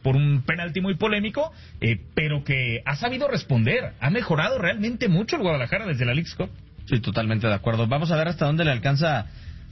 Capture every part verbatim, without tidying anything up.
por un penalti muy polémico, eh, pero que ha sabido responder. Ha mejorado realmente mucho el Guadalajara desde la Leagues Cup. Sí, totalmente de acuerdo. Vamos a ver hasta dónde le alcanza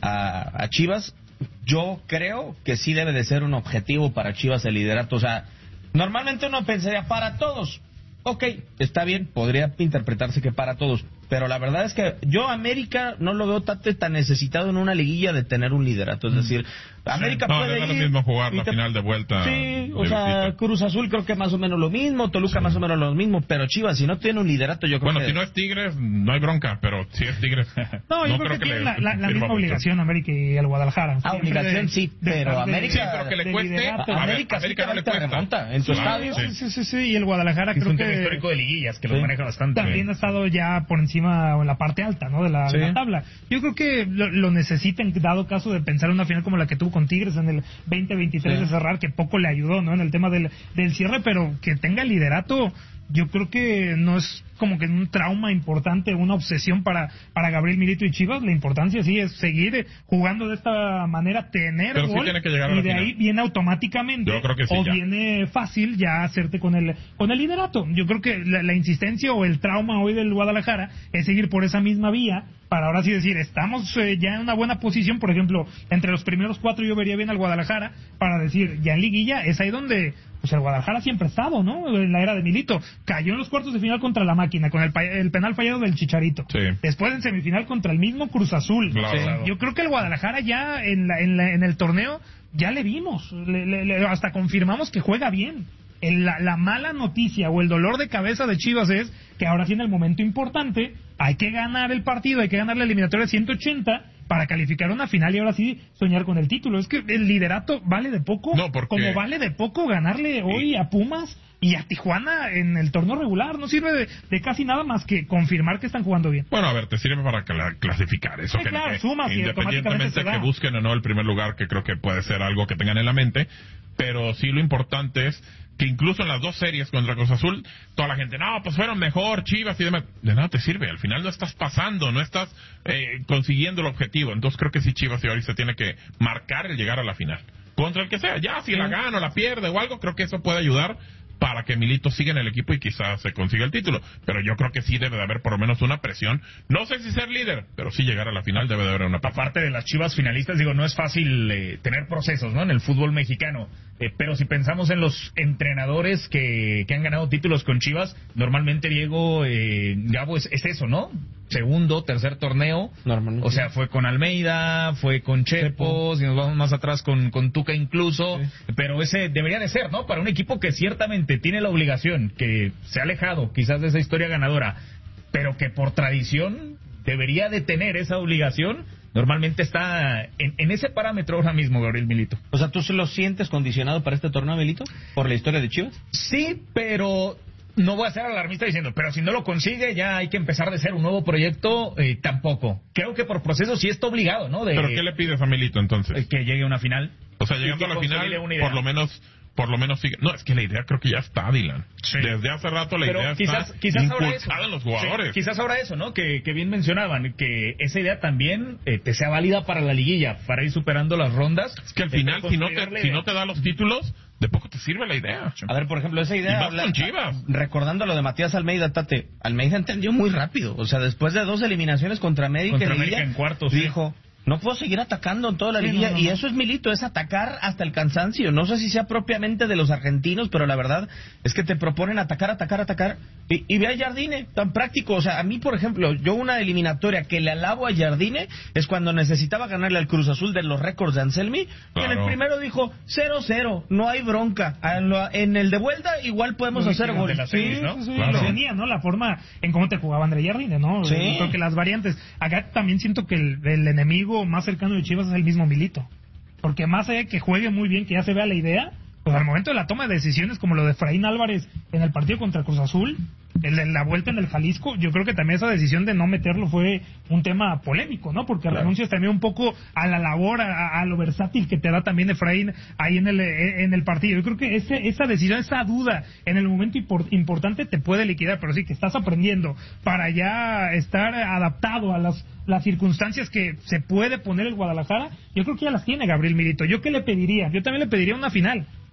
a, a Chivas. Yo creo que sí debe de ser un objetivo para Chivas el liderato. O sea, normalmente uno pensaría para todos. Ok, está bien, podría interpretarse que para todos. Pero la verdad es que yo América no lo veo tan, tan necesitado en una liguilla de tener un liderato. Es decir, América sí. no, puede no ir... es lo mismo jugar la te... final de vuelta. Sí, o sea, Cruz Azul creo que más o menos lo mismo, Toluca sí. más o menos lo mismo, pero Chivas, si no tiene un liderato, yo creo bueno, que... Bueno, si no es Tigres, no hay bronca, pero si es Tigres... no, yo no creo, creo que, que tiene la, la, la misma obligación América y el Guadalajara. Ah, obligación de, sí, de, pero de, América... Sí, pero que le cueste... A, a América, América sí no le cuesta. Remonta en su sí, estadio. Sí, sí, sí, sí, y el Guadalajara es creo un que... tema histórico de liguillas, que sí. lo maneja bastante. También bien. ha estado ya por encima o en la parte alta, ¿no? De la, sí. de la tabla. Yo creo que lo, lo necesitan, dado caso de pensar en una final como la que tuvo con Tigres en el veinte veintitrés sí. de cerrar, que poco le ayudó, ¿no? En el tema del, del cierre, pero que tenga liderato, yo creo que no es como que un trauma importante, una obsesión para, para Gabriel Milito y Chivas. La importancia sí es seguir jugando de esta manera, tener pero gol, sí tiene que llegar a la y de final. ahí viene automáticamente, yo creo que sí, o ya. viene fácil ya hacerte con el, con el liderato. Yo creo que la, la insistencia o el trauma hoy del Guadalajara es seguir por esa misma vía, para ahora sí decir, estamos eh, ya en una buena posición. Por ejemplo, entre los primeros cuatro yo vería bien al Guadalajara, para decir, ya en liguilla, es ahí donde pues el Guadalajara siempre ha estado, ¿no? En la era de Milito. Cayó en los cuartos de final contra la Máquina, con el, el penal fallado del Chicharito. Sí. Después en semifinal contra el mismo Cruz Azul. Claro, sí. claro. Yo creo que el Guadalajara ya en, la, en, la, en el torneo ya le vimos, le, le, le, hasta confirmamos que juega bien. El, la, la mala noticia o el dolor de cabeza de Chivas es que ahora sí en el momento importante hay que ganar el partido, hay que ganar la eliminatoria de ciento ochenta para calificar una final y ahora sí soñar con el título. Es que el liderato vale de poco, no, porque... como vale de poco ganarle hoy a Pumas y a Tijuana en el torneo regular. No sirve de, de casi nada más que confirmar que están jugando bien. Bueno, a ver, te sirve para clasificar eso. Sí, que, claro, que, sumas y independientemente que busquen o no el primer lugar, que creo que puede ser algo que tengan en la mente, pero sí lo importante es que incluso en las dos series contra Cruz Azul, toda la gente, no, pues fueron mejor, Chivas y demás. De nada te sirve, al final no estás pasando, no estás eh, consiguiendo el objetivo. Entonces creo que sí Chivas y ahorita tiene que marcar el llegar a la final. Contra el que sea, ya, si la gana o la pierde o algo, creo que eso puede ayudar para que Milito siga en el equipo y quizás se consiga el título. Pero yo creo que sí debe de haber por lo menos una presión. No sé si ser líder, pero sí llegar a la final debe de haber una presión. Aparte de las Chivas finalistas, digo, no es fácil eh, tener procesos, ¿no? En el fútbol mexicano. Eh, pero si pensamos en los entrenadores que, que han ganado títulos con Chivas, normalmente Diego eh, Gabo es, es eso, ¿no? Segundo, tercer torneo. Normalmente. O sea, fue con Almeida, fue con Chepo, si nos vamos más atrás con, con Tuca incluso. Sí. Pero ese debería de ser, ¿no? Para un equipo que ciertamente tiene la obligación, que se ha alejado quizás de esa historia ganadora, pero que por tradición debería de tener esa obligación. Normalmente está en, en ese parámetro ahora mismo, Gabriel Milito. O sea, ¿tú se lo sientes condicionado para este torneo, Milito? ¿Por la historia de Chivas? Sí, pero no voy a ser alarmista diciendo, pero si no lo consigue, ya hay que empezar de ser un nuevo proyecto, eh, tampoco. Creo que por proceso sí está obligado, ¿no? De, ¿Pero qué le pides a Milito entonces? Que llegue a una final. O sea, llegando a la final, por lo menos... Por lo menos sigue. No, es que la idea creo que ya está, Dylan. Sí. Desde hace rato la Pero idea quizás, está quizás ahora impulsada eso. en los jugadores. Sí, quizás ahora eso, ¿no? Que, que bien mencionaban, que esa idea también eh, te sea válida para la liguilla, para ir superando las rondas. Es que al final, si no, te, si no te da los títulos, de poco te sirve la idea. A ver, por ejemplo, esa idea... Habla, con Chivas. Recordando lo de Matías Almeida, Tate. Almeida entendió muy rápido. O sea, después de dos eliminaciones contra América, contra en, América liguilla, en cuartos, dijo... Sí. No puedo seguir atacando en toda la sí, liguilla, no, no, y eso es Milito, es atacar hasta el cansancio. No sé si sea propiamente de los argentinos, pero la verdad es que te proponen atacar, atacar, atacar. Y, y ve a Jardine, tan práctico. O sea, a mí, por ejemplo, yo una eliminatoria que le alabo a Jardine es cuando necesitaba ganarle al Cruz Azul de los récords de Anselmi. Claro. Y en el primero dijo cero cero, no hay bronca. En el de vuelta igual podemos sí, hacer gol. Sí, sí, ¿no? sí, claro. Lo tenía, ¿no? La forma en cómo te jugaba André Jardine, ¿no? Sí. Yo creo que las variantes. Acá también siento que el, el enemigo más cercano de Chivas es el mismo Milito, porque más allá de que juegue muy bien, que ya se vea la idea, pues al momento de la toma de decisiones, como lo de Efraín Álvarez en el partido contra Cruz Azul, el de la vuelta en el Jalisco, yo creo que también esa decisión de no meterlo fue un tema polémico, ¿no? Porque claro. renuncias también un poco a la labor, a, a lo versátil que te da también Efraín ahí en el en el partido. Yo creo que ese, esa decisión, esa duda en el momento import, importante te puede liquidar, pero sí que estás aprendiendo para ya estar adaptado a las las circunstancias que se puede poner el Guadalajara. Yo creo que ya las tiene Gabriel Milito. ¿Yo qué le pediría? Yo también le pediría una final.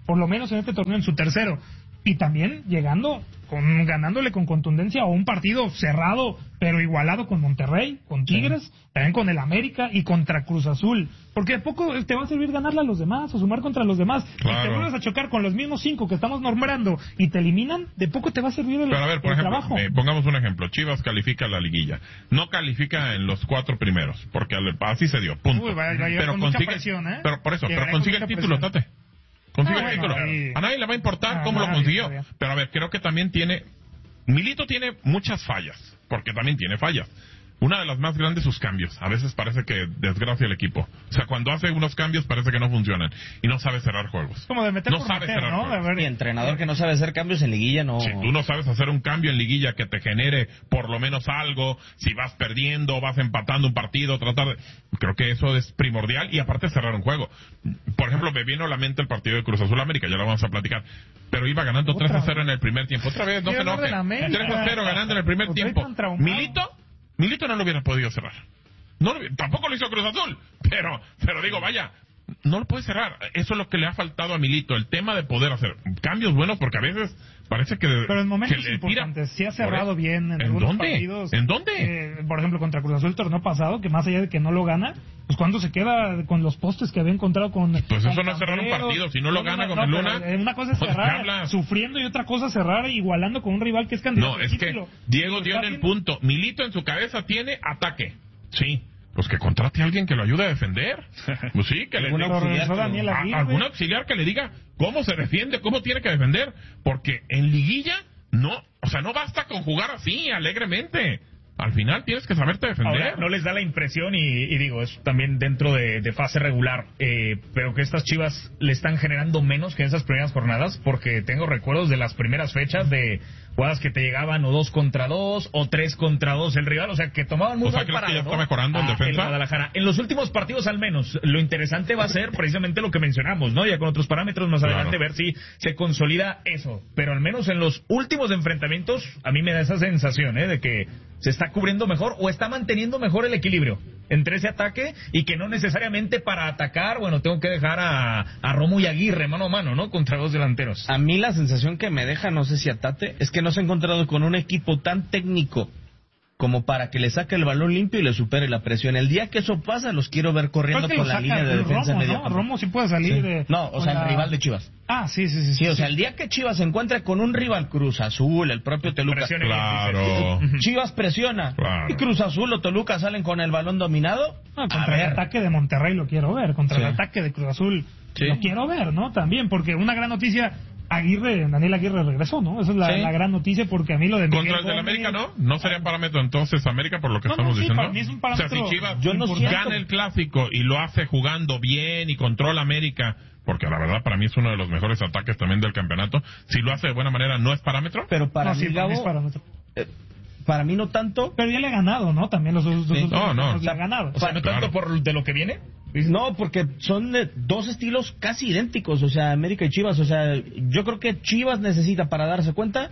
por lo menos en este torneo, en su tercero. Y también llegando, con ganándole con contundencia a un partido cerrado, pero igualado con Monterrey, con Tigres, sí. también con el América y contra Cruz Azul. Porque de poco te va a servir ganarle a los demás o sumar contra los demás. Claro. Si te vuelves a chocar con los mismos cinco que estamos nombrando y te eliminan, de poco te va a servir el, pero a ver, por el ejemplo, trabajo. Eh, pongamos un ejemplo. Chivas califica la liguilla. No califica en los cuatro primeros, porque así se dio, punto. Uy, va, va a llegar pero con consigue, mucha presión, ¿eh? Pero por eso, Llegará pero consigue el título, presión. Tate. Consigue Ah, el bueno, título. ahí... A nadie le va a importar Ah, cómo lo nadie, consiguió. todavía. Pero a ver, creo que también tiene... Milito tiene muchas fallas, porque también tiene fallas. Una de las más grandes, sus cambios. A veces parece que desgracia el equipo. O sea, cuando hace unos cambios parece que no funcionan. Y no sabe cerrar juegos. Como de meter no por sabe meter, cerrar ¿no? juegos. A ver, Y entrenador que no sabe hacer cambios en liguilla, no... Si tú no sabes hacer un cambio en liguilla que te genere por lo menos algo, si vas perdiendo, vas empatando un partido, tratar de... Creo que eso es primordial y aparte cerrar un juego. Por ejemplo, me vino a la mente el partido de Cruz Azul América, ya lo vamos a platicar. Pero iba ganando tres a cero en el primer tiempo. Otra vez, no se enoje. tres a cero ganando en el primer tiempo. Milito... Milito no lo hubiera podido cerrar. No lo, tampoco lo hizo Cruz Azul, pero pero digo, vaya, no lo puede cerrar. Eso es lo que le ha faltado a Milito, el tema de poder hacer cambios buenos, porque a veces parece que... Pero en momentos que le importantes, sí ha cerrado eso. bien en, ¿En algunos dónde? partidos. ¿En dónde? Eh, por ejemplo, contra Cruz Azul el torneo pasado, que más allá de que no lo gana, pues cuando se queda con los postes que había encontrado con... Pues con eso no es cerrar un Camperos, partido, si no lo no, gana no, con el no, Luna... pero una cosa es ¿de qué cerrar hablas? sufriendo y otra cosa cerrar igualando con un rival que es candidato No, al es que título. Diego Lo dio está en el haciendo- punto. Milito en su cabeza tiene ataque. Sí. Pues que contrate a alguien que lo ayude a defender. Pues sí, que le Algún diga... auxiliar, Regresó Daniel a- Aguirre. algún auxiliar que le diga cómo se defiende, cómo tiene que defender, porque en liguilla no, o sea, no basta con jugar así alegremente. Al final tienes que saberte defender. Ahora, no les da la impresión, y, y digo, es también dentro de, de fase regular, eh, pero que estas Chivas le están generando menos que en esas primeras jornadas, porque tengo recuerdos de las primeras fechas de jugadas que te llegaban o dos contra dos o tres contra dos el rival, o sea, que tomaban muy O sea, mal ¿crees que parado, ya ¿no? está mejorando en Ah, defensa? el Guadalajara. En los últimos partidos al menos, lo interesante va a ser precisamente lo que mencionamos, ¿no? Ya con otros parámetros más Claro. adelante ver si se consolida eso, pero al menos en los últimos enfrentamientos a mí me da esa sensación, ¿eh? De que se está cubriendo mejor o está manteniendo mejor el equilibrio entre ese ataque y que no necesariamente para atacar, bueno, tengo que dejar a, a Romo y Aguirre mano a mano, ¿no? Contra dos delanteros. A mí la sensación que me deja, no sé si a Tate, es que no se ha encontrado con un equipo tan técnico como para que le saque el balón limpio y le supere la presión. El día que eso pasa, los quiero ver corriendo Creo que con lo la saca línea de el defensa Romo, media ¿no? punta. Romo sí puede salir Sí. de... No, o con sea, la- el rival de Chivas. Ah, sí, sí, sí. Sí, o sea, el día que Chivas se encuentre con un rival Cruz Azul, el propio Toluca, Presione bien, Claro. dices. Chivas presiona Claro. y Cruz Azul o Toluca salen con el balón dominado. No, a contra el ver, ataque de Monterrey lo quiero ver, contra Sí. el ataque de Cruz Azul Sí. lo quiero ver, ¿no? También, porque una gran noticia, Aguirre, Daniel Aguirre regresó, ¿no? Esa es la, Sí. la gran noticia, porque a mí lo de Miguel Contra el del Gómez- América, ¿no? No sería parámetro entonces América por lo que No, no, estamos sí, diciendo. para mí es un O sea, parámetro si Chivas yo no importante. siento- gana el clásico y lo hace jugando bien y controla América, porque la verdad para mí es uno de los mejores ataques también del campeonato, si lo hace de buena manera, ¿no es parámetro? pero para No, sí, mí, para mí es Gabo, parámetro. eh, para mí no tanto. Pero ya le ha ganado, ¿no? También los dos. Sí. No, no. Le ha ganado. O sea, no Claro. tanto por de lo que viene. No, porque son de dos estilos casi idénticos, o sea, América y Chivas. O sea, yo creo que Chivas necesita, para darse cuenta,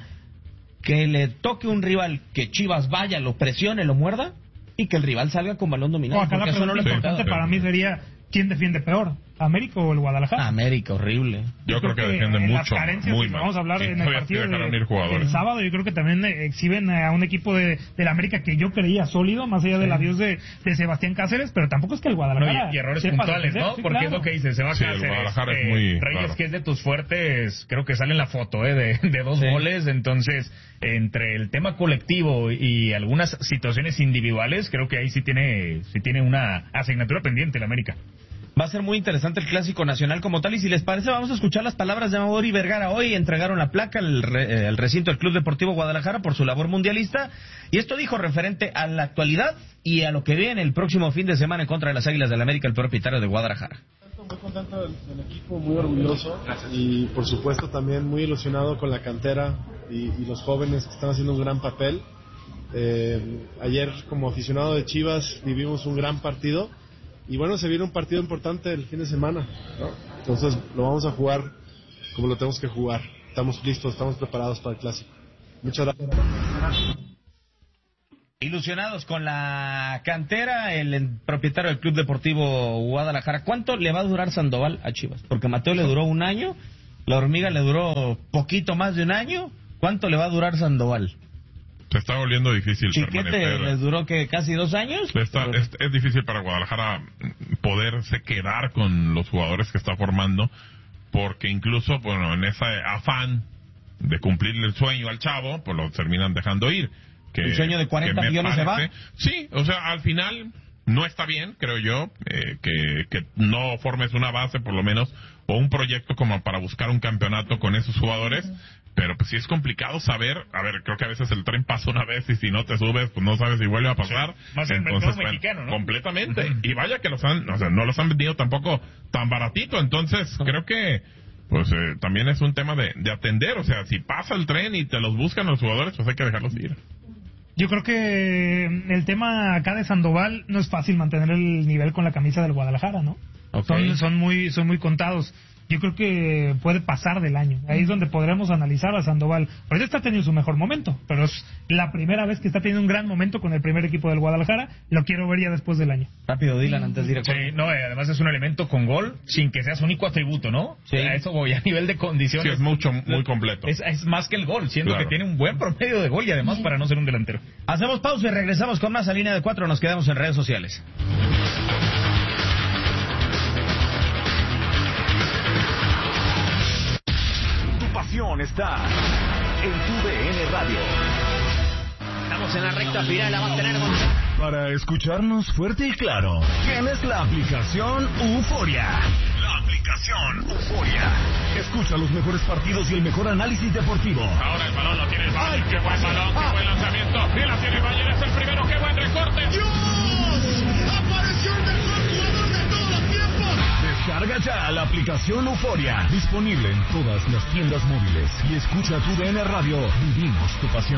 que le toque un rival, que Chivas vaya, lo presione, lo muerda, y que el rival salga con balón dominado. No, acá la porque eso no pregunta le ha Sí, importante sí. para mí sería, ¿quién defiende peor? ¿América o el Guadalajara? América, horrible. Yo creo que defiende en las mucho, carencias, muy si mal. vamos a hablar Sí, en el todavía partido sí dejaron de- ir jugadores. del sábado, yo creo que también eh, exhiben a un equipo de, de la América que yo creía sólido, más allá del adiós de, de Sebastián Cáceres, pero tampoco es que el No, Guadalajara... y, y errores sepa puntuales, defender, ¿no? sí, Porque claro. es lo que dice, se va a Sí, el Cáceres, Guadalajara es eh, muy- Reyes, claro. que es de tus fuertes, creo que sale en la foto, ¿eh? De, de dos Sí. goles, entonces, entre el tema colectivo y algunas situaciones individuales, creo que ahí sí tiene, sí tiene una asignatura pendiente el América. Va a ser muy interesante el Clásico Nacional como tal, y si les parece vamos a escuchar las palabras de Mauri Vergara. Hoy entregaron la placa al re- eh, al recinto del Club Deportivo Guadalajara por su labor mundialista, y esto dijo referente a la actualidad y a lo que viene el próximo fin de semana en contra de las Águilas del América, el propietario de Guadalajara. Muy contento del, del equipo, muy orgulloso y por supuesto también muy ilusionado con la cantera y, y los jóvenes que están haciendo un gran papel. Eh, ayer como aficionado de Chivas vivimos un gran partido y bueno, se viene un partido importante el fin de semana, ¿no? Entonces lo vamos a jugar como lo tenemos que jugar. Estamos listos, estamos preparados para el clásico. Muchas gracias. Ilusionados con la cantera, el, el propietario del Club Deportivo Guadalajara. ¿Cuánto le va a durar Sandoval a Chivas? Porque Mateo le duró un año La Hormiga le duró poquito más de un año. ¿Cuánto le va a durar Sandoval? Se está volviendo difícil Chiquete permanecer. les duró que casi dos años. Está, pero... es, es difícil para Guadalajara poderse quedar con los jugadores que está formando, porque incluso, bueno, en ese afán de cumplirle el sueño al chavo, pues lo terminan dejando ir. Que, ¿El sueño de cuarenta millones se va? Sí, o sea, al final no está bien, creo yo, eh, que, que no formes una base, por lo menos, o un proyecto como para buscar un campeonato con esos jugadores. Pero pues sí es complicado saber, a ver, creo que a veces el tren pasa una vez y si no te subes, pues no sabes si vuelve a pasar. Sí, más el mercado mexicano, ¿no? Completamente. Y vaya que los han, o sea, no los han vendido tampoco tan baratito, entonces creo que pues eh, también es un tema de, de atender, o sea, si pasa el tren y te los buscan los jugadores, pues hay que dejarlos ir. Yo creo que el tema acá de Sandoval no es fácil mantener el nivel con la camisa del Guadalajara, ¿no? Okay. Son, son muy, son muy contados. Yo creo que puede pasar del año. Ahí es donde podremos analizar a Sandoval. Ahorita está teniendo su mejor momento, pero es la primera vez que está teniendo un gran momento con el primer equipo del Guadalajara. Lo quiero ver ya después del año. Rápido, Dylan, antes de ir a... Sí, no, además es un elemento con gol, sin que sea su único atributo, ¿no? Sí. A eso voy, a nivel de condiciones. Sí, es mucho, muy completo. Es, es más que el gol, siendo claro. que tiene un buen promedio de gol y además para no ser un delantero. Hacemos pausa y regresamos con más a Línea de Cuatro. Nos quedamos en redes sociales. Está en tu D N Radio. Estamos en la recta final, la va a tener para escucharnos fuerte y claro. Tienes la aplicación Euforia. La aplicación Euforia. Escucha los mejores partidos y el mejor análisis deportivo. Ahora el balón lo tiene el Bayern. Qué buen balón, qué buen lanzamiento. Y la tiene el Bayern, es el primero. Qué buen recorte. ¡Dios! Apareció el mejor jugador de todos los tiempos. Descarga ya la aplicación Euforia. Disponible en todas las tiendas móviles. Y escucha tu D N Radio. Vivimos tu pasión.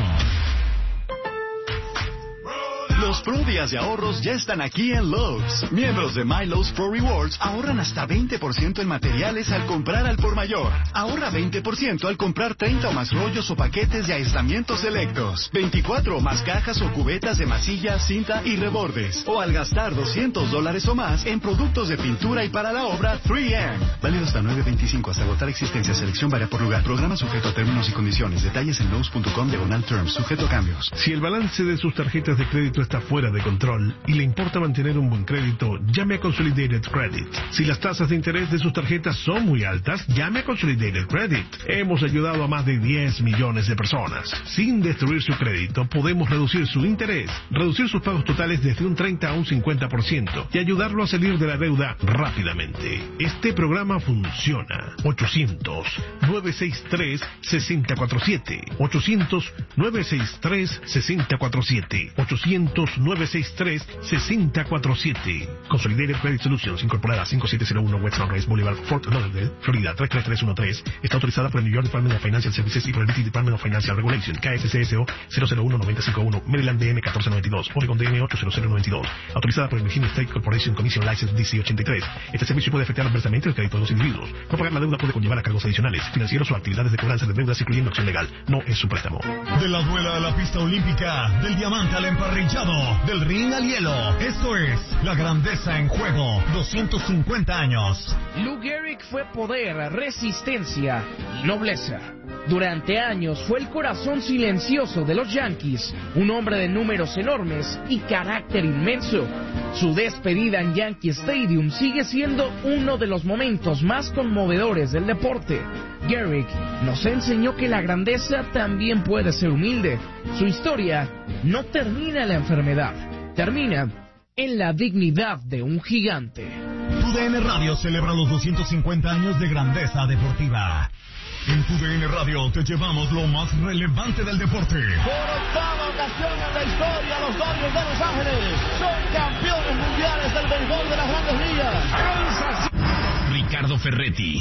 Los Pro Días de ahorros ya están aquí en Lowe's. Miembros de My Lowe's Pro Rewards ahorran hasta veinte por ciento en materiales al comprar al por mayor. Ahorra veinte por ciento al comprar treinta o más rollos o paquetes de aislamientos selectos, veinticuatro o más cajas o cubetas de masilla, cinta y rebordes. O al gastar doscientos dólares o más en productos de pintura y para la obra tres eme. Válido hasta nueve veinticinco hasta agotar existencia. Selección varía por lugar. Programa sujeto a términos y condiciones. Detalles en Lowe's punto com diagonal terms. Sujeto a cambios. Si el balance de sus tarjetas de crédito está fuera de control y le importa mantener un buen crédito, llame a Consolidated Credit. Si las tasas de interés de sus tarjetas son muy altas, llame a Consolidated Credit. Hemos ayudado a más de diez millones de personas. Sin destruir su crédito, podemos reducir su interés, reducir sus pagos totales desde un treinta a un cincuenta por ciento y ayudarlo a salir de la deuda rápidamente. Este programa funciona. ochocientos, nueve seis tres, seis cero cuatro siete. ochocientos, nueve seis tres, seis cero cuatro siete. ochocientos, nueve seis tres, seis cero cuatro siete. Consolidated Credit Solutions, incorporada cinco siete cero uno West Sunrise Boulevard, Fort Lauderdale, Florida tres tres tres uno tres. Está autorizada por el New York Department of Financial Services y por el British Department of Financial Regulation, K S C S O cero cero uno nueve cinco uno, Maryland D M catorce noventa y dos, Oregon D M ocho cero cero noventa y dos. Autorizada por el Virginia State Corporation Commission License D C ochenta y tres. Este servicio puede afectar adversamente el crédito de los individuos. No pagar la deuda puede conllevar a cargos adicionales, financieros o actividades de cobranza de deudas, incluyendo acción legal. No es un préstamo. De la duela a la pista olímpica, del diamante al emparrillado, del ring al hielo. Esto es la grandeza en juego. doscientos cincuenta años. Lou Gehrig fue poder, resistencia y nobleza. Durante años fue el corazón silencioso de los Yankees, un hombre de números enormes y carácter inmenso. Su despedida en Yankee Stadium sigue siendo uno de los momentos más conmovedores del deporte. Gehrig nos enseñó que la grandeza también puede ser humilde. Su historia no termina en la enfermedad, termina en la dignidad de un gigante. Tu D N Radio celebra los doscientos cincuenta años de grandeza deportiva. En Tu D N Radio te llevamos lo más relevante del deporte. Por octava ocasión en la historia, los Dodgers de Los Ángeles son campeones mundiales del béisbol de las Grandes Ligas. Ricardo Ferretti,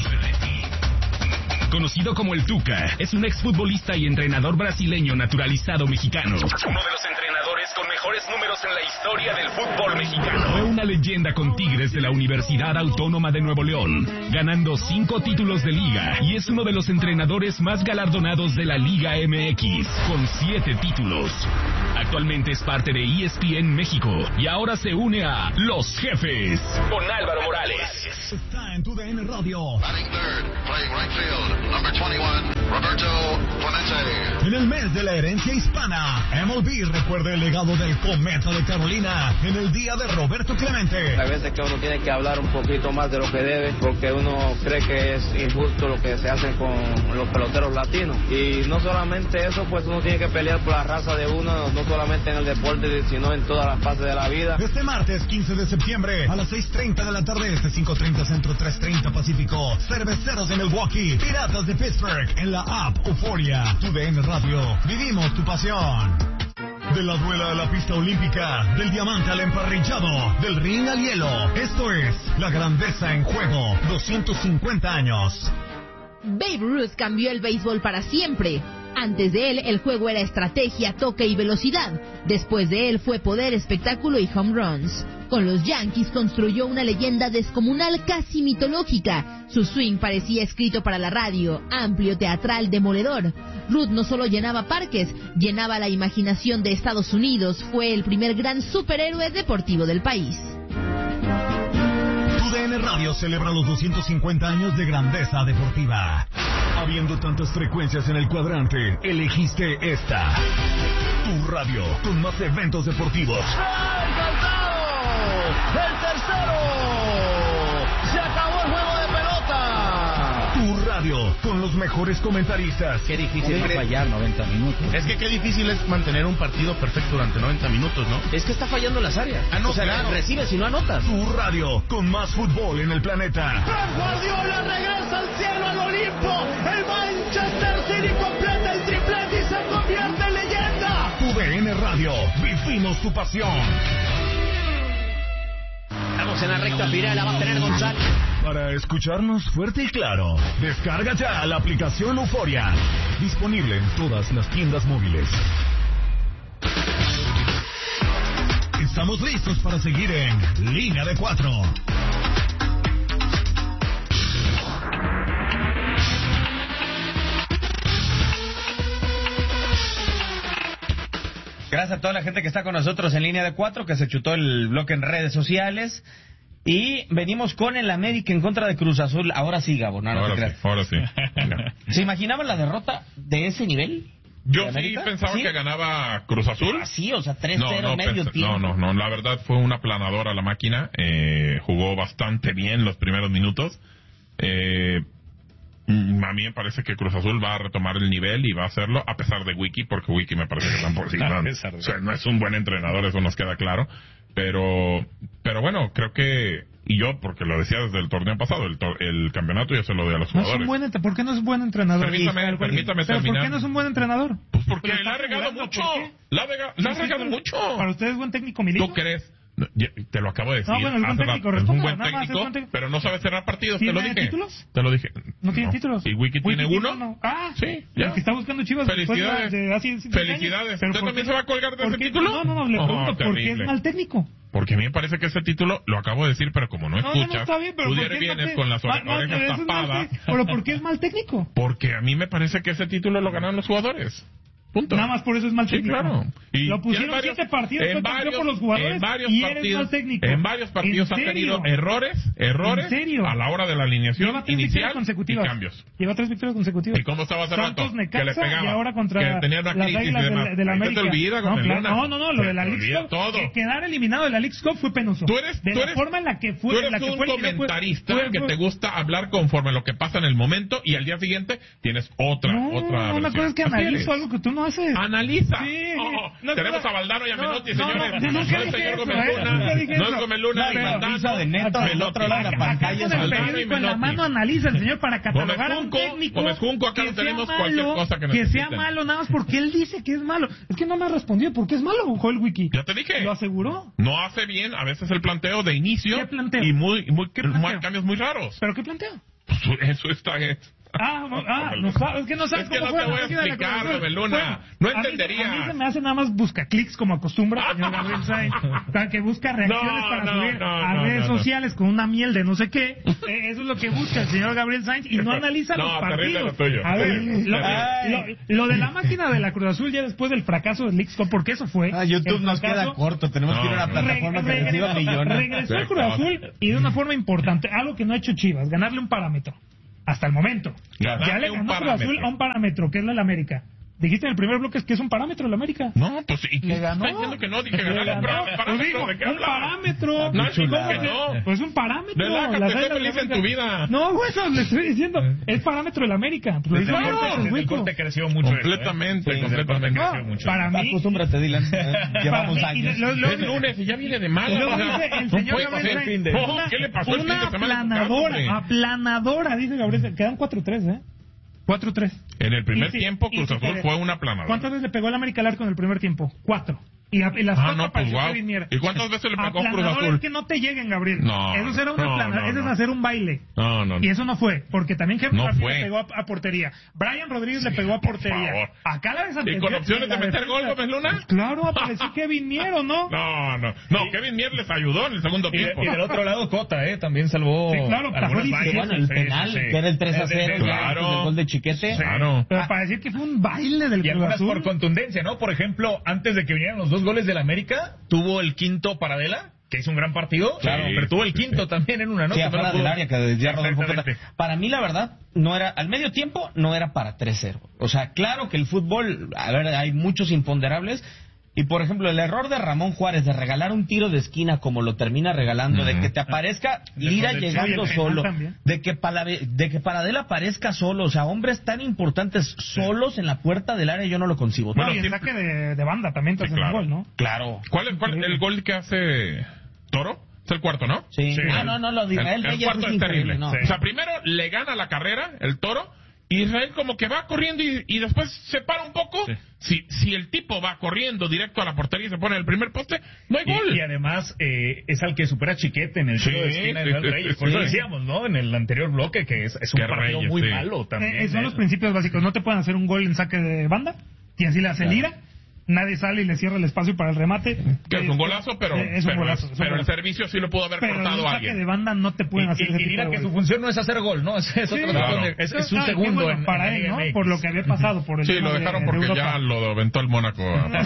conocido como el Tuca, es un exfutbolista y entrenador brasileño naturalizado mexicano. Uno de los entrenadores con mejor mejores números en la historia del fútbol mexicano. Fue una leyenda con Tigres de la Universidad Autónoma de Nuevo León, ganando cinco títulos de liga y es uno de los entrenadores más galardonados de la Liga M X, con siete títulos. Actualmente es parte de E S P N México y ahora se une a Los Jefes. Con Álvaro Morales. Está en tu D N Radio. Batting third, playing right field, number twenty-one, Roberto Clemente. En el mes de la herencia hispana, M L B recuerda el legado del Cometa de Carolina en el día de Roberto Clemente. Hay veces que uno tiene que hablar un poquito más de lo que debe, porque uno cree que es injusto lo que se hace con los peloteros latinos. Y no solamente eso, pues uno tiene que pelear por la raza de uno, no solamente en el deporte, sino en todas las fases de la vida. Este martes quince de septiembre a las seis treinta de la tarde, este cinco treinta Centro, tres treinta Pacífico, Cerveceros de Milwaukee, Piratas de Pittsburgh, en la app Euforia. Tu D N Radio, vivimos tu pasión. De la duela a la pista olímpica, del diamante al emparrillado, del ring al hielo. Esto es La Grandeza en Juego, doscientos cincuenta años. Babe Ruth cambió el béisbol para siempre. Antes de él, el juego era estrategia, toque y velocidad. Después de él fue poder, espectáculo y home runs. Con los Yankees construyó una leyenda descomunal, casi mitológica. Su swing parecía escrito para la radio, amplio, teatral, demoledor. Ruth no solo llenaba parques, llenaba la imaginación de Estados Unidos. Fue el primer gran superhéroe deportivo del país. Tu D N Radio celebra los doscientos cincuenta años de grandeza deportiva. Habiendo tantas frecuencias en el cuadrante, elegiste esta. Tu radio, con más eventos deportivos. ¡El tercero! ¡Se acabó el juego de pelota! Tu radio, con los mejores comentaristas. Qué difícil es fallar noventa minutos. Es que qué difícil es mantener un partido perfecto durante noventa minutos, ¿no? Es que está fallando las áreas. Ah, no, o sea, claro. recibes y no anotas. Tu radio, con más fútbol en el planeta. ¡Pep Guardiola regresa al cielo, al Olimpo! ¡El Manchester City completa el triplete y se convierte en leyenda! Tu D N Radio, vivimos tu pasión. Estamos en la recta final, la va a tener González. Para escucharnos fuerte y claro, descarga ya la aplicación Euforia. Disponible en todas las tiendas móviles. Estamos listos para seguir en Línea de Cuatro. Gracias a toda la gente que está con nosotros en Línea de Cuatro, que se chutó el bloque en redes sociales. Y venimos con el América en contra de Cruz Azul. Ahora sí, Gabo. No, no ahora, te sí, ahora sí. ¿Se imaginaban la derrota de ese nivel? Yo sí pensaba ¿Sí? que ganaba Cruz Azul. Ah, sí, o sea, tres cero no, no, medio pensé, tiempo. No, no, no, la verdad fue una planadora la máquina. Eh, jugó bastante bien los primeros minutos. Eh... A mí me parece que Cruz Azul va a retomar el nivel y va a hacerlo, a pesar de Wiki, porque Wiki me parece que tampoco sí, no, o sea, no es un buen entrenador, eso nos queda claro. Pero, pero bueno, creo que, y yo, porque lo decía desde el torneo pasado, el, tor, el campeonato ya se lo doy a los no jugadores. Es un buen, ¿por qué no es buen entrenador? Permítame, permítame ¿Pero terminar. por qué no es un buen entrenador? Pues porque le ha regado mucho. Le ha regado mucho. ¿Para ustedes es buen técnico, Milito? ¿Tú crees? No, ya, te lo acabo de decir. No, bueno, es buen técnico, rato, es un buen nada más, técnico, es buen técnico, pero no sabe cerrar partidos, te lo dije. ¿Tiene títulos? Te lo dije. ¿No tiene no. títulos? ¿Y Wiki, Wiki tiene uno? No. Ah, sí, ya. El que está buscando Chivas. Felicidades. De, de hace Felicidades. ¿Usted también se va a colgar de ese título? No, no, no, le pregunto, oh, ¿por qué es mal técnico? Porque a mí me parece que ese título, lo acabo de decir, pero como no, no escuchas, no, no, está bien, pero tú vienes con las ore mal, orejas no, tapadas. Es pero ¿por qué es mal técnico? Porque a mí me parece que ese título lo ganaron los jugadores. Punto. Nada más por eso es mal técnico. Sí, claro. Y lo pusieron varios, siete partidos en varios, por los jugadores en varios y partidos, eres mal técnico. En varios partidos ha tenido errores, errores ¿En serio? a la hora de la alineación Lleva tres inicial consecutivas. y cambios. Lleva tres victorias consecutivas. ¿Y cómo estaba hace rato? Santos, Necaxa, que le pegaba. Y ahora contra que tenía una las crisis y Águilas demás. de, de la América. ¿Te olvida con no, el claro, Luna? no, no, no, lo de la League Cup. Todo. Que quedar eliminado de la League Cup fue penoso. Tú eres, de tú la eres, forma en la que fue. tú eres la que un fue comentarista fue, fue, que fue, te gusta hablar conforme lo que pasa en el momento y al día siguiente tienes otra, no, otra. No, una cosa es que analizo algo que tú no haces. Analiza. Sí. Oh, no, tenemos no, a Valdano y a no, Menotti, no, señores. No, No, no, no es señor Gomeluna. No es Gomeluna y Valdano. de neto del otro lado de la pantalla. Con el periódico en la mano analiza el señor para catalogar a un técnico. Gómez Junco, acá no tenemos cualquier cosa que Que sea malo nada más porque él dice que es malo. Es que no me ha respondido por qué es malo, Joel Wiki. Ya te dije. Lo aseguró. No hace bien a veces el planteo de inicio. ¿Qué planteo? Y muy, muy, ¿Qué planteo? cambios muy raros. ¿Pero qué planteo? Pues eso está... Ah, ah no sabes, es que no sabes es que cómo no te fue voy a explicar, Rebeluna. No entendería. A mí, a mí se me hace nada más busca clics como acostumbra, señor Gabriel Sainz, que busca reacciones no, para no, subir no, a no, redes no, sociales con una miel de no sé qué. Eh, eso es lo que busca el señor Gabriel Sainz y no analiza no, los partidos. Lo tuyo. A ver, lo, lo, lo de la máquina de la Cruz Azul ya después del fracaso del Leagues Cup, porque eso fue. Ah, YouTube nos queda corto, tenemos no, que ir a una plataforma re, que reciba millones. Regresó el Cruz Azul y de una forma importante, algo que no ha hecho Chivas, ganarle un parámetro. Hasta el momento. Ganarle ya le ganó Cruz Azul a un parámetro, que es la América. Dijiste en el primer bloque que es un parámetro la América. No, pues ¿y le ganó? Está diciendo que no, dije ganar un parámetro. Pues digo, ¿De qué un parámetro. No, es que no. Pues un parámetro. Relájate, la sé feliz en tu vida. No, bueno, le estoy diciendo, es parámetro de la América. Desde el corte, desde el corte creció mucho. Completamente, eso, ¿eh? completamente. Creció mucho. Para mí. Acostúmbrate, Dylan. Llevamos años. Es lunes y ya viene de mal. Lo dice el señor Gabriel. ¿Qué le pasó el fin de semana? Una aplanadora, aplanadora, dice Gabriel. Quedan cuatro tres, ¿eh? cuatro tres. En el primer sí, tiempo, Cruz Azul fue una planadora. ¿Cuántas veces le pegó el América al arco en el primer tiempo? Cuatro. Y, a, y las ah, cuatro no, pues wow. Kevin Mier. ¿Y cuántas veces le pegó Cruz Azul? Es que no te lleguen, Gabriel. No. Eso será una no, plana, no, eso no. es hacer un baile. No, no, no. Y eso no fue, porque también Kevin no Martínez le pegó a, a portería. Brian Rodríguez sí, le pegó a portería. Acá la desantería. ¿Y con opciones de meter gol, Gómez Luna? Pues claro, apareció Kevin Mier, ¿o no? No, no. No, sí. Kevin Mier les ayudó en el segundo y, tiempo. Y del otro lado, Cota, ¿eh? También salvó. Sí, claro, algunas vallas. Bueno, el penal, sí, sí. que era el tres a cero. Claro. El gol de Chiquete. Sí. Claro. Pero para decir que fue un baile del Y Cruz Azul. por contundencia, ¿no? Por ejemplo, antes de que vinieran los dos goles del América, tuvo el quinto Paradela, que hizo un gran partido, claro, pero tuvo el quinto sí, también en una, ¿no? Sí, afuera del área, que decía Rodolfo. Para mí, la verdad, no era, al medio tiempo, no era para tres cero. O sea, claro que el fútbol, a ver, hay muchos imponderables. Y, por ejemplo, el error de Ramón Juárez de regalar un tiro de esquina como lo termina regalando, uh-huh. de que te aparezca Lira llegando solo, de que, Palade, de que Paradela aparezca solo, o sea, hombres tan importantes solos en la puerta del área, yo no lo concibo. Bueno, y el saque de, de banda también te sí, hace claro. un gol, ¿no? Claro. ¿Cuál es cuál, el gol que hace Toro? Es el cuarto, ¿no? Sí. sí. Ah, no, no, lo diga. El, el cuarto es, es terrible. No. Sí. O sea, primero le gana la carrera el Toro. Israel como que va corriendo y, y después se para un poco. Sí. Si, si el tipo va corriendo directo a la portería y se pone en el primer poste, no hay gol. Y, y además eh, es al que supera Chiquete en el tiro sí, de esquina de sí, Reyes. Por sí. eso decíamos, ¿no? En el anterior bloque que es, es un partido Reyes, muy sí. malo también. Eh, son ¿eh? los principios básicos. No te pueden hacer un gol en saque de banda y así le hace Lira. Nadie sale y le cierra el espacio para el remate. Que es un golazo, pero, es un pero, golazo, es un pero golazo. el servicio sí lo pudo haber pero cortado a alguien. Pero de banda no te pueden y, hacer y, ese y mira que de su función no es hacer gol, ¿no? Es, es, sí, otra claro. de, es, es un ah, segundo bueno, en, para en él, ¿no? M X. Por lo que había pasado por el Sí, lo dejaron de, porque de ya lo aventó el Mónaco.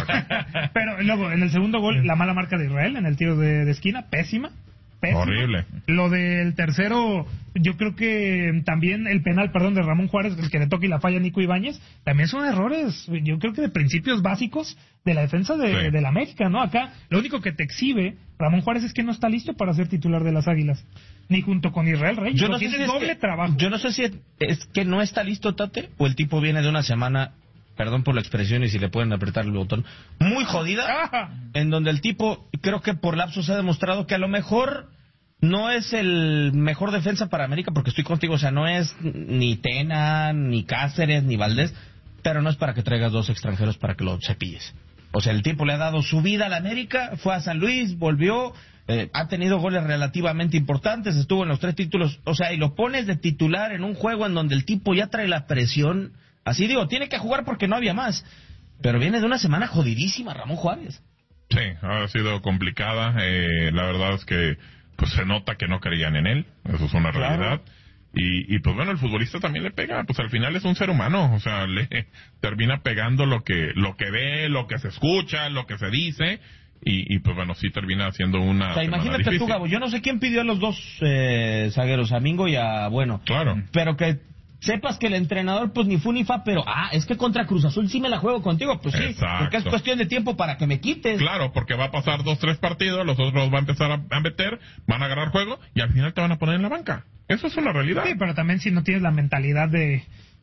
Pero luego, en el segundo gol, la mala marca de Israel en el tiro de, de esquina, pésima. Pésima. Horrible. Lo del tercero, yo creo que también el penal, perdón, de Ramón Juárez, el que le toca y la falla a Nico Ibáñez, también son errores, yo creo que de principios básicos de la defensa de, sí. de la América, ¿no? Acá, lo único que te exhibe Ramón Juárez es que no está listo para ser titular de las Águilas, ni junto con Israel Reyes. Yo no sé si doble es que, trabajo. Yo no sé si es, es que no está listo, Tate, o el tipo viene de una semana, perdón por la expresión y si le pueden apretar el botón, muy jodida, Ajá. en donde el tipo, creo que por lapsos ha demostrado que a lo mejor no es el mejor defensa para América, porque estoy contigo, o sea, no es ni Tena, ni Cáceres, ni Valdés, pero no es para que traigas dos extranjeros para que lo cepilles. O sea, el tipo le ha dado su vida a la América, fue a San Luis, volvió, eh, ha tenido goles relativamente importantes, estuvo en los tres títulos, o sea, y lo pones de titular en un juego en donde el tipo ya trae la presión, así digo, tiene que jugar porque no había más, pero viene de una semana jodidísima Ramón Juárez. Sí, ha sido complicada, eh, la verdad es que pues se nota que no creían en él, eso es una realidad. Claro. Y, y pues bueno, el futbolista también le pega, pues al final es un ser humano, o sea, le termina pegando lo que lo que ve, lo que se escucha, lo que se dice, y, y pues bueno, sí termina haciendo una... O sea, imagínate difícil. Tú, Gabo, yo no sé quién pidió a los dos eh, zagueros, a Mingo y a Bueno. Claro. Pero que sepas que el entrenador pues ni fu ni fa, pero ah, es que contra Cruz Azul sí me la juego contigo, pues sí, exacto. Porque es cuestión de tiempo para que me quites. Claro, porque va a pasar dos, tres partidos, los otros va a empezar a, a meter, van a agarrar juego y al final te van a poner en la banca. Eso es una realidad. Sí, pero también si no tienes la mentalidad de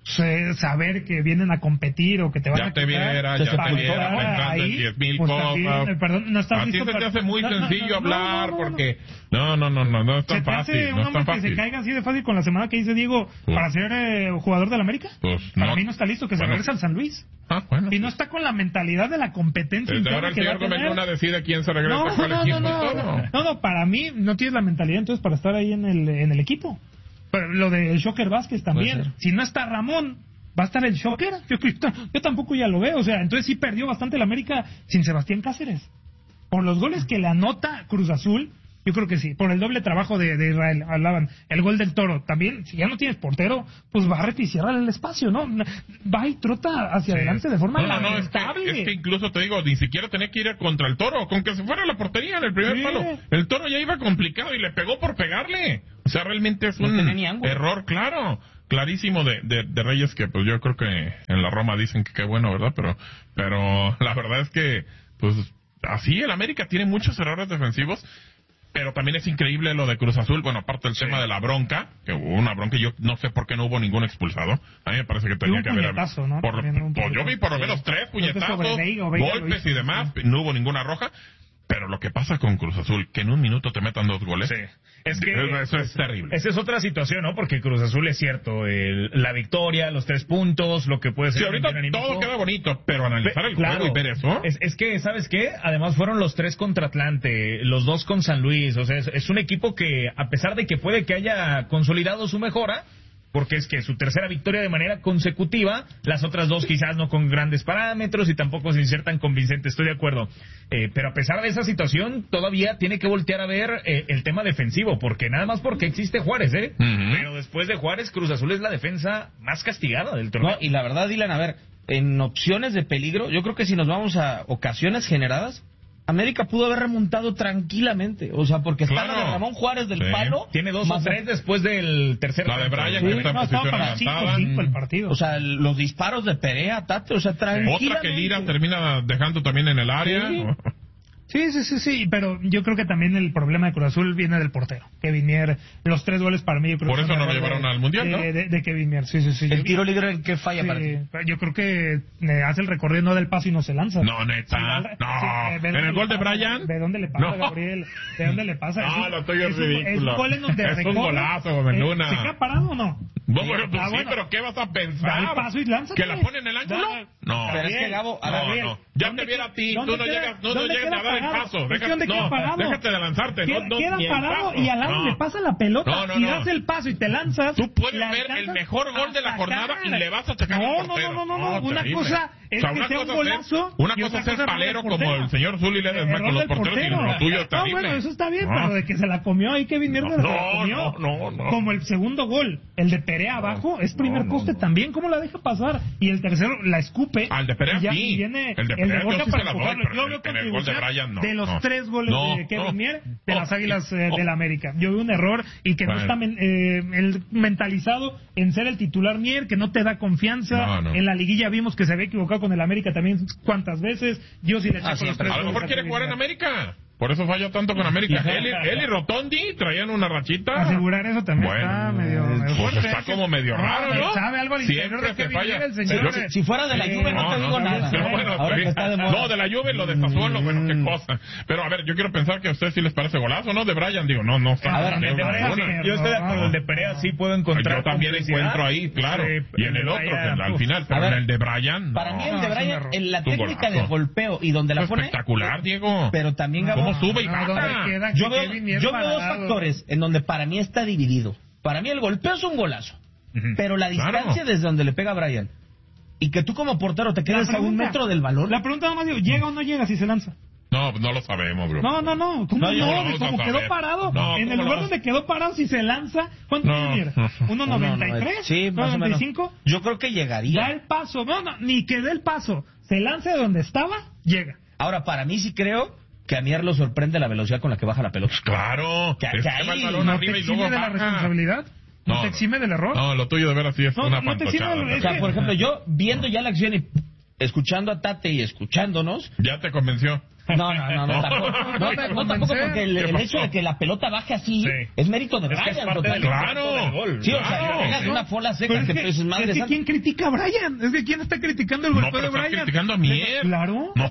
saber que vienen a competir o que te van ya a te viera, ya te viera pensando en diez mil pues cosas. También, perdón, no estás a ti se te para... hace muy no, sencillo no, no, hablar no, no, no, porque no, no, no, no, no es tan ¿Se te fácil, hace no un es hombre tan fácil. Que se caiga así de fácil con la semana que dice Diego pues, para ser eh, jugador del América? Pues para no, mí no está listo, que bueno, se regrese al San Luis. Ah, bueno. Y no está con la mentalidad de la competencia desde interna ahora el que señor Gómez Luna decide quién se regresa no, a cuál no, equipo no, y no, todo. No, no, para mí no tienes la mentalidad entonces para estar ahí en el, en el equipo. Pero lo del Shocker Vázquez también. Si no está Ramón, ¿va a estar el Shocker? Yo, yo tampoco ya lo veo. O sea, entonces sí perdió bastante el América sin Sebastián Cáceres. Por los goles que le anota Cruz Azul, yo creo que sí. Por el doble trabajo de, de Israel, hablaban. El gol del Toro, también, si ya no tienes portero, pues bárrete y cierra el espacio, ¿no? Va y trota hacia sí. adelante de forma no, no, lamentable. No, es, que, es que incluso te digo, ni siquiera tenía que ir contra el Toro, con que se fuera a la portería en el primer sí. palo. El Toro ya iba complicado y le pegó por pegarle. O sea, realmente es no un error, claro. Clarísimo de, de, de Reyes, que pues yo creo que en la Roma dicen que qué bueno, ¿verdad? Pero, pero la verdad es que, pues, así el América tiene muchos errores defensivos. Pero también es increíble lo de Cruz Azul. Bueno, aparte del sí. tema de la bronca, que hubo una bronca y yo no sé por qué no hubo ningún expulsado. A mí me parece que tenía que haber... ¿no? Por, por, yo vi por lo menos tres puñetazos, golpes y demás. No hubo ninguna roja. Pero lo que pasa con Cruz Azul, que en un minuto te metan dos goles, sí. es que eso, eso es terrible. Esa es otra situación, ¿no? Porque Cruz Azul es cierto, el, la victoria, los tres puntos, lo que puede ser... Sí, ahorita todo queda bonito, pero analizar Pe el claro, juego y ver eso... Es, es que, ¿sabes qué? Además fueron los tres contra Atlante, los dos con San Luis, o sea, es, es un equipo que, a pesar de que puede que haya consolidado su mejora... porque es que su tercera victoria de manera consecutiva, las otras dos quizás no con grandes parámetros y tampoco sin ser tan convincente, estoy de acuerdo. Eh, pero a pesar de esa situación, todavía tiene que voltear a ver eh, el tema defensivo, porque nada más porque existe Juárez, ¿eh? Uh-huh. Pero después de Juárez, Cruz Azul es la defensa más castigada del torneo. No, y la verdad, Dylan, a ver, en opciones de peligro, yo creo que si nos vamos a ocasiones generadas, América pudo haber remontado tranquilamente, o sea, porque está claro. la de Ramón Juárez del sí. palo. Tiene dos o tres después del tercer. La de Brian, sí, que está en no, posición adelantada. cinco cinco el partido. O sea, los disparos de Perea, Tate, o sea, tranquilamente. Otra que Lira termina dejando también en el área. Sí. Sí, sí, sí, sí, pero yo creo que también el problema de Cruz Azul viene del portero, Kevin Mier. Los tres goles para mí, yo creo Por que eso no lo llevaron de, al Mundial, ¿no? De, de, de Kevin Mier, sí, sí, sí. El tiro libre el que falla sí, para ti. Yo creo que hace el recorrido, no del paso y no se lanza. No, neta, sí, no. Sí, en el gol de Brian. ¿De dónde le pasa, no. Gabriel? ¿De dónde le pasa? No, lo estoy es ridículo. Es un gol en donde es recorre, un golazo, Menuna. ¿Se queda parado o no? Bueno, pues ah, sí, bueno. Pero ¿qué vas a pensar? Da el paso y lánzate. ¿Que la pone en el ángulo? No. Pero es que, Gabo, a no, no. Ya te viera a ti, tú no llegas, tú no llegas a dar el paso. No, déjate de lanzarte. Queda, no, queda parado y al lado no. le pasa la pelota no, no, y das no. el paso y te lanzas. Tú puedes ver el mejor gol de la jornada y le vas a checar no, al portero. No, no, no, no. Una terrible. cosa es o sea, que sea un golazo. Una cosa es ser palero como el señor Zuli le desma con los porteros y lo tuyo está bien. No, bueno, eso está bien, pero de que se la comió ahí Kevin Mier se la comió. No, no, no. Como el segundo gol, el de Perea abajo, es primer poste también. ¿Cómo la deja pasar? Y el tercero la escupe. Al de Perea sí. El de Perea yo sí se la doy, pero el gol de Brian no. De los tres goles de Kevin Mier de las Águilas eh, del América. Yo vi un error y que bueno. no está men, eh, el mentalizado en ser el titular Mier, que no te da confianza. No, no. En la liguilla vimos que se había equivocado con el América también cuántas veces. Yo sí le ah, sí, los tres. A lo mejor quiere jugar en América. Por eso falla tanto con América. Él, él y Rotondi traían una rachita. Asegurar eso también bueno, está medio, medio pues está como medio raro, ¿no? ¿Sabe algo al interior de que falla el señor? Si, si fuera de la Juve no, no te digo no, nada. No, bueno, Ahora que está de moda. No, de la Juve lo de Sassuolo, bueno, qué cosa. Pero a ver, yo quiero pensar que a ustedes sí les parece golazo, ¿no? De Brian, digo, no, no está. A ver, el de Perea, yo estoy de acuerdo, el de Perea sí puedo encontrar. Yo también encuentro ahí, claro. Y en el otro, al final, pero en el de Brian. Para mí el de Brian, en la técnica del golpeo y donde la pone. Espectacular, Diego. Pero también cómo sube y baja. Queda, yo veo, yo veo dos factores en donde para mí está dividido. Para mí el golpeo es un golazo, uh-huh. pero la distancia claro. desde donde le pega a Brian y que tú como portero te quedes pregunta, a un metro del balón. La pregunta nada más digo, ¿llega o no llega si se lanza? No, no lo sabemos, bro. No, no, no. ¿Cómo no? no, no como quedó parado. No, en el lugar donde quedó parado, si se lanza, ¿cuánto no, tiene? ¿uno noventa y tres? Sí, más o menos. Yo creo que llegaría. Da el paso. No, no, ni que dé el paso. Se lanza de donde estaba, llega. Ahora, para mí sí creo que a Mier lo sorprende la velocidad con la que baja la pelota. Claro. Que, que ahí el balón no arriba te y luego exime de la responsabilidad. ¿No, no te exime del error? No, lo tuyo de ver así es no, una no fantochada. Del... O sea, por ejemplo, yo viendo ya la acción y escuchando a Tate y escuchándonos... ¿Ya te convenció? No, no, no, no, tampoco, no, no, no, tampoco porque el, el hecho de que la pelota baje así sí. es mérito de Brian. Es que es parte del claro. Gol. Sí, o claro. sea, pegas de una fola seca es que, que, tú dices, madre es que ¿quién critica a Brian? Es que ¿quién está criticando el golpeo no, pero de Brian? Está criticando a Mier. Claro. No.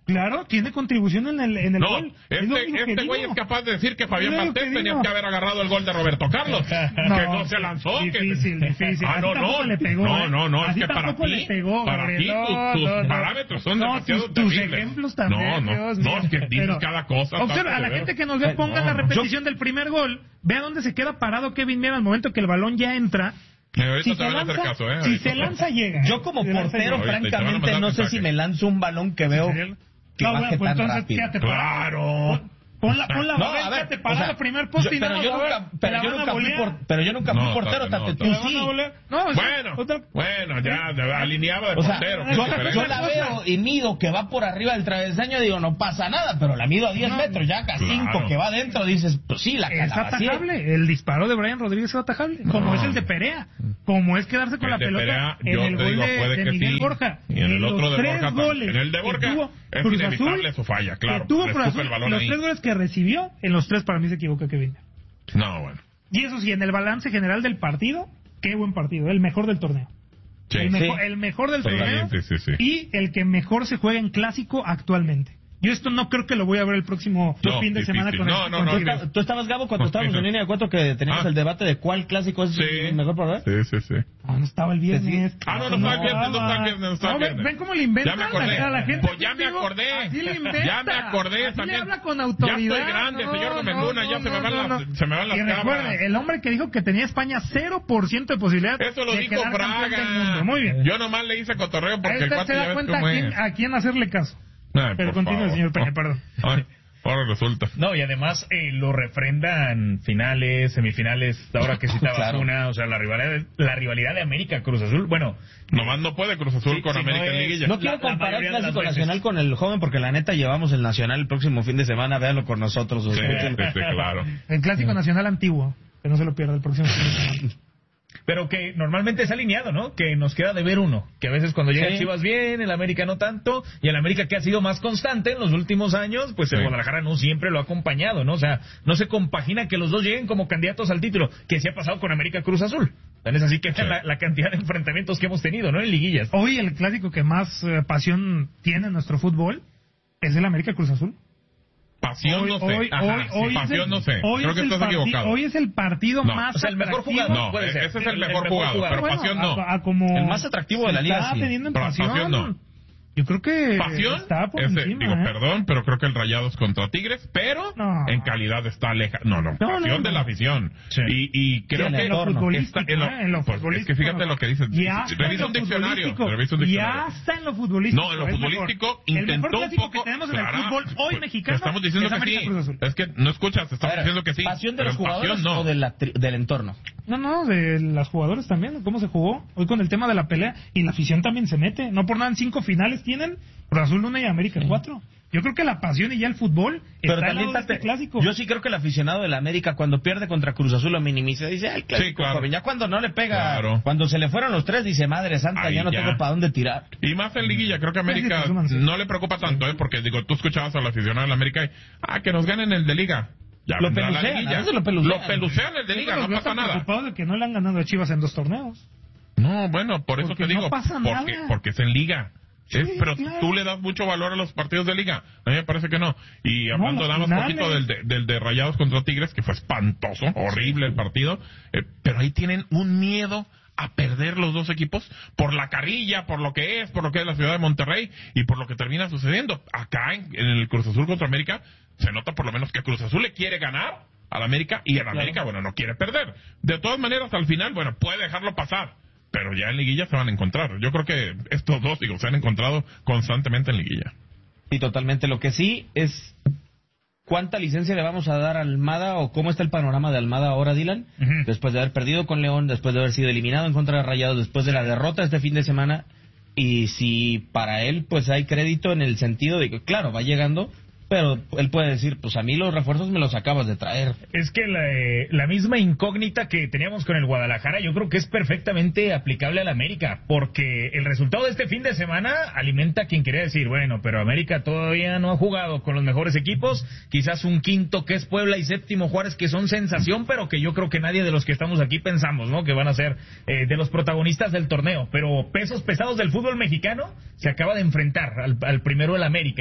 Claro, tiene contribución en el, en el no, gol. este, este güey es capaz de decir que Fabián Valdés tenía que haber agarrado el gol de Roberto Carlos. no, que no se lanzó. Difícil, que... difícil. Ah, no, no. Le pegó, no, ¿eh? no, no. Así es que para ti, pegó, para ti no, tus, tus no, no. parámetros son no, demasiado tus, tus terribles. ejemplos también, no, no, Dios no, mío. es que dices Pero, cada cosa. Observa, a la gente que nos ve, pongan no, la repetición yo... del primer gol. Vea dónde se queda parado Kevin Mier al momento que el balón ya entra. Eh, ahorita si te se van lanza, a hacer caso, ¿eh? Si se lanza, llega. Yo como portero, francamente, no sé si me lanzo un balón que veo que no, baje bueno, pues tan entonces rápido. quédate Claro. Pon la, pon la no, babel, a ver, quédate parado, o sea, primer poste yo, y pero, no, yo a ver, nunca, pero, yo nunca fui por, pero yo nunca fui no, portero, no, Tate, no, tú no, sí. No, bueno, otra... bueno, ya, ya alineaba de o sea, portero. Yo, yo la veo y mido que va por arriba del travesaño, digo, no pasa nada, pero la mido a diez no, metros, ya acá cinco claro. que va adentro, dices, pues sí, la es atajable. El disparo de Brian Rodríguez es atajable, como no. es el de Perea, como es quedarse con el la pelota Perea, en el gol digo, de, de Miguel sí, Borja. Y en, en el otro de Borja, goles en el de Borja es Cruz inevitable Azul, su falla, claro. Tuvo Cruz Azul, el balón los ahí. tres goles que recibió, en los tres para mí se equivoca Kevin. No, bueno. Y eso sí, en el balance general del partido, qué buen partido, el mejor del torneo. Sí, el, mejor, sí. el mejor del sí, torneo sí, sí, sí. y el que mejor se juega en clásico actualmente. Yo esto no creo que lo voy a ver el próximo no, fin de difícil. semana con no, el no, no, ¿Tú, ¿Tú estabas, Gabo, cuando estábamos en línea de cuatro que teníamos ah. el debate de cuál clásico es sí. el mejor para ver? Sí, sí, sí. Ah, no estaba el viernes. Ah, no, no estaba el viernes, no estaba el viernes, no estaba el viernes. Ven cómo le inventan ya me acordé. a la gente. Pues ya me acordé. Así le inventa. Ya me acordé así también. Le habla con autoridad. Ya estoy grande, no, señor Domenduna, no, ya no, se, me van no, las, no. se me van las y cabras. recuerde, el hombre que dijo que tenía España cero por ciento de posibilidad Eso lo de dijo quedar campeón del mundo. Braga. Muy bien. Yo nomás le hice cotorreo porque Ahí el usted cuate se ya da ves cuenta cómo a quién, es. a quién hacerle caso. Ay, Pero continúe, señor Peña, perdón. Ay, ahora resulta. No, y además eh, lo refrendan finales, semifinales, ahora que citabas claro. una, o sea, la rivalidad, la rivalidad de América Cruz Azul, bueno. Nomás no puede Cruz Azul sí, con si América no es, en Liguilla. No quiero la, comparar el Clásico Nacional con el joven porque la neta llevamos el Nacional el próximo fin de semana, véanlo con nosotros. Sí, sí, sí, claro. El Clásico Nacional antiguo, que no se lo pierda el próximo fin de semana. Pero que normalmente es alineado, ¿no? Que nos queda de ver uno. Que a veces cuando llega sí. Chivas bien, el América no tanto, y el América que ha sido más constante en los últimos años, pues sí. el Guadalajara no siempre lo ha acompañado, ¿no? O sea, no se compagina que los dos lleguen como candidatos al título, que se ha pasado con América Cruz Azul. Es así que sí. la, la cantidad de enfrentamientos que hemos tenido, ¿no? En liguillas. Hoy el clásico que más eh, pasión tiene en nuestro fútbol es el América Cruz Azul. Pasión hoy, no sé. Hoy, Ajá, hoy, sí, hoy pasión el, no sé. Hoy Creo que estás equivocado. Hoy es el partido no. más o sea, el mejor jugador. No, puede ser. ese es el, el mejor, mejor jugador, jugador. pero bueno, pasión no. A, a como el más atractivo de la liga. Está sí. teniendo en pero pasión. pasión no. Yo creo que pasión está por ese, encima, digo, ¿eh? perdón, pero creo que el Rayados contra Tigres, pero no. en calidad está lejos. No, no, no, pasión no, no. de la afición. Sí. Y, y creo sí, que en lo futbolístico, está en lo, ¿eh? En lo pues, futbolístico, es que fíjate lo que dices. Ya Revisa un diccionario. Revisa un diccionario. Ya está en lo futbolístico. No, en lo futbolístico el intentó mejor un poco. que tenemos en claro, el fútbol hoy pues, mexicano. Estamos diciendo es que América sí. Cruz Azul. Es que no escuchas, te estamos ver, diciendo que sí. ¿Pasión de los jugadores pasión, no. o de la tri- del entorno? No, no, de los jugadores también, cómo se jugó. Hoy con el tema de la pelea y la afición también se mete. No por nada en cinco finales tienen Cruz Azul una y América cuatro. Yo creo que la pasión y ya el fútbol pero está también al lado de este clásico. Yo sí creo que el aficionado de la América cuando pierde contra Cruz Azul lo minimiza, dice, ay, clásico, sí, claro. joven. Ya cuando no le pega, claro. cuando se le fueron los tres, dice, madre santa, Ay, ya no ya. tengo para dónde tirar. Y más en liguilla, creo que América no le preocupa tanto, ¿eh? Porque digo, tú escuchabas a la aficionada de la América y, ah, que nos ganen el de liga. Ya lo pelucean, la lo pelucean. Lo pelucean el de liga, no pasa nada. Preocupado de que no le han ganado a Chivas en dos torneos. No, bueno, por eso porque te digo, no pasa porque, nada. porque es en liga. Sí, es, pero claro. tú le das mucho valor a los partidos de liga. A mí me parece que no. Y hablando no, nada más un poquito del de, del de Rayados contra Tigres, que fue espantoso, horrible el partido. Eh, pero ahí tienen un miedo a perder los dos equipos por la carrilla, por lo que es, por lo que es la ciudad de Monterrey y por lo que termina sucediendo. Acá en, en el Cruz Azul contra América se nota por lo menos que Cruz Azul le quiere ganar al América y el América, claro. bueno, no quiere perder. De todas maneras, al final, bueno, puede dejarlo pasar. Pero ya en liguilla se van a encontrar. Yo creo que estos dos, digo, se han encontrado constantemente en liguilla. Y totalmente. Lo que sí es cuánta licencia le vamos a dar a Almada o cómo está el panorama de Almada ahora, Dylan. Uh-huh. Después de haber perdido con León, después de haber sido eliminado en contra de Rayados, después de la derrota este fin de semana. Y si para él pues hay crédito en el sentido de que, claro, va llegando, pero él puede decir, pues a mí los refuerzos me los acabas de traer. Es que la, eh, la misma incógnita que teníamos con el Guadalajara, yo creo que es perfectamente aplicable al América, porque el resultado de este fin de semana alimenta a quien quería decir, bueno, pero América todavía no ha jugado con los mejores equipos, quizás un quinto que es Puebla y séptimo Juárez que son sensación, pero que yo creo que nadie de los que estamos aquí pensamos, ¿no? Que van a ser eh, de los protagonistas del torneo, pero pesos pesados del fútbol mexicano se acaba de enfrentar al, al primero del América.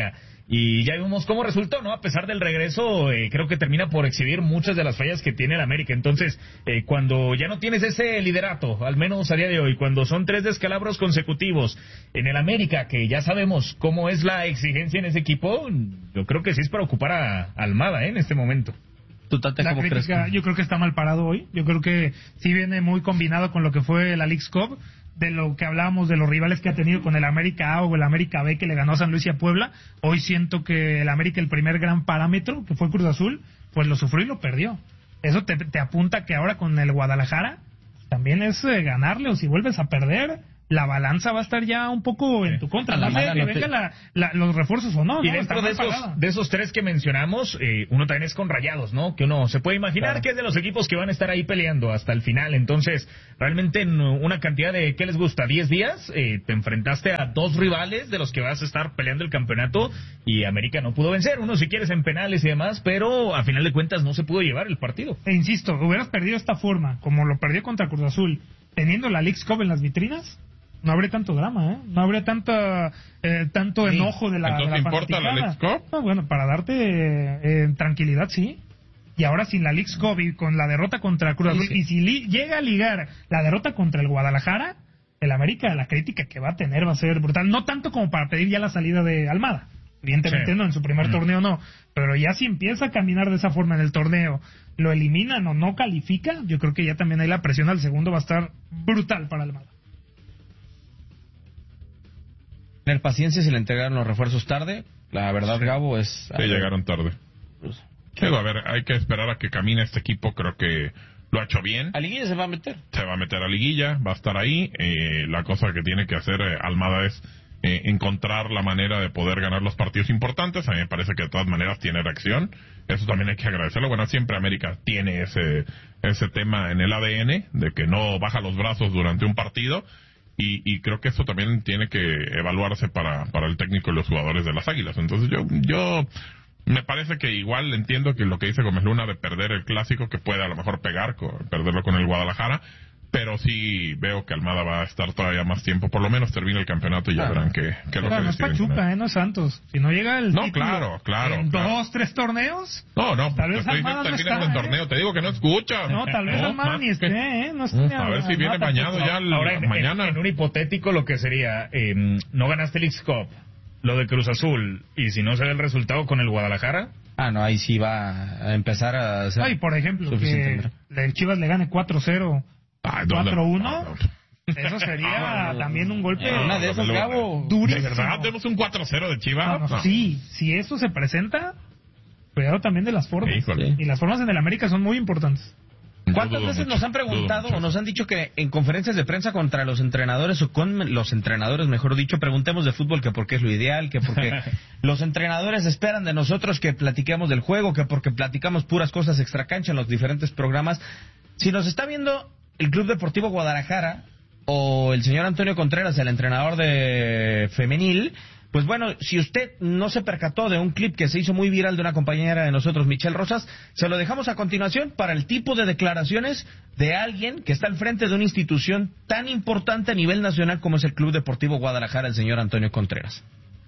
y ya vimos cómo resultó, ¿no? A pesar del regreso, eh, creo que termina por exhibir muchas de las fallas que tiene el América. Entonces, eh, cuando ya no tienes ese liderato, al menos a día de hoy, cuando son tres descalabros consecutivos en el América, que ya sabemos cómo es la exigencia en ese equipo, yo creo que sí es para ocupar a Almada, ¿eh? En este momento. ¿Tú, Tate, la cómo crítica, crees que... Yo creo que está mal parado hoy. Yo creo que sí viene muy combinado con lo que fue la Leagues Cup, de lo que hablábamos de los rivales que ha tenido con el América A o el América B que le ganó a San Luis y a Puebla. Hoy siento que el América, el primer gran parámetro, que fue Cruz Azul, pues lo sufrió y lo perdió. Eso te, te apunta que ahora con el Guadalajara también es eh, ganarle, o si vuelves a perder, la balanza va a estar ya un poco en tu contra. No sé que venga la, la, los refuerzos o no. Y ¿no? dentro de esos, de esos tres que mencionamos, eh, uno también es con Rayados, ¿no? Que uno se puede imaginar claro. que es de los equipos que van a estar ahí peleando hasta el final. Entonces, realmente en una cantidad de, ¿qué les gusta? diez días, eh, te enfrentaste a dos rivales de los que vas a estar peleando el campeonato y América no pudo vencer. Uno si quieres en penales y demás, pero a final de cuentas no se pudo llevar el partido. E insisto, hubieras perdido esta forma, como lo perdió contra Cruz Azul, teniendo la Leagues Cup en las vitrinas, no habría tanto drama, ¿eh? No habría tanta, eh, tanto sí. enojo de la ¿Entonces de la importa la Leagues Cup? No, bueno, para darte eh, tranquilidad, sí. Y ahora sin la Leagues Cup y con la derrota contra Cruz Azul, sí, sí. y si li- llega a ligar la derrota contra el Guadalajara, el América, la crítica que va a tener va a ser brutal. No tanto como para pedir ya la salida de Almada. Evidentemente sí. no, en su primer mm. torneo no. Pero ya si empieza a caminar de esa forma en el torneo, lo eliminan o no califica, yo creo que ya también ahí la presión al segundo va a estar brutal para Almada. Tener paciencia si le entregaron los refuerzos tarde. La verdad, Gabo, es... Sí, llegaron tarde. Pues, Digo, a ver, hay que esperar a que camine este equipo. Creo que lo ha hecho bien. ¿A Liguilla se va a meter? Se va a meter a Liguilla, va a estar ahí. Eh, la cosa que tiene que hacer eh, Almada es eh, encontrar la manera de poder ganar los partidos importantes. A mí me parece que de todas maneras tiene reacción. Eso también hay que agradecerlo. Bueno, siempre América tiene ese, ese tema en el A D N, de que no baja los brazos durante un partido. Y, y creo que eso también tiene que evaluarse para, para el técnico y los jugadores de las Águilas. Entonces yo yo me parece que igual entiendo que lo que dice Gómez Luna de perder el clásico, que puede a lo mejor pegar, con, perderlo con el Guadalajara, pero sí veo que Almada va a estar todavía más tiempo. Por lo menos termina el campeonato y ya claro. verán qué, qué es lo que no deciden. No es Pachuca, eh, no es Santos. Si no llega el No, título claro, claro. en claro. dos, tres torneos. No, no, tal vez te estoy diciendo termina el torneo. Te digo que no escuchas. No, tal vez no, Almada ni esté, ¿eh? No esté a ver si viene bañado ya el, Ahora, en, mañana. En, en un hipotético, lo que sería, eh, no ganaste el X-Cup, lo de Cruz Azul, y si no se ve el resultado con el Guadalajara. Ah, no, ahí sí va a empezar a hacer. Ay, por ejemplo, que el Chivas le gane cuatro cero. cuatro uno, eso sería también un golpe. Una de esos, Gabo. ¿De verdad tenemos un cuatro cero de Chivas? No, no, no. Sí, si eso se presenta, cuidado también de las formas. Sí. Y las formas en el América son muy importantes. ¿Cuántas veces nos han preguntado o nos han dicho que en conferencias de prensa contra los entrenadores o con los entrenadores, mejor dicho, preguntemos de fútbol que porque es lo ideal, que porque los entrenadores esperan de nosotros que platiquemos del juego, que porque platicamos puras cosas extracancha en los diferentes programas? Si nos está viendo el Club Deportivo Guadalajara o el señor Antonio Contreras, el entrenador de femenil, pues bueno, si usted no se percató de un clip que se hizo muy viral de una compañera de nosotros, Michelle Rosas, se lo dejamos a continuación para el tipo de declaraciones de alguien que está al frente de una institución tan importante a nivel nacional como es el Club Deportivo Guadalajara, el señor Antonio Contreras.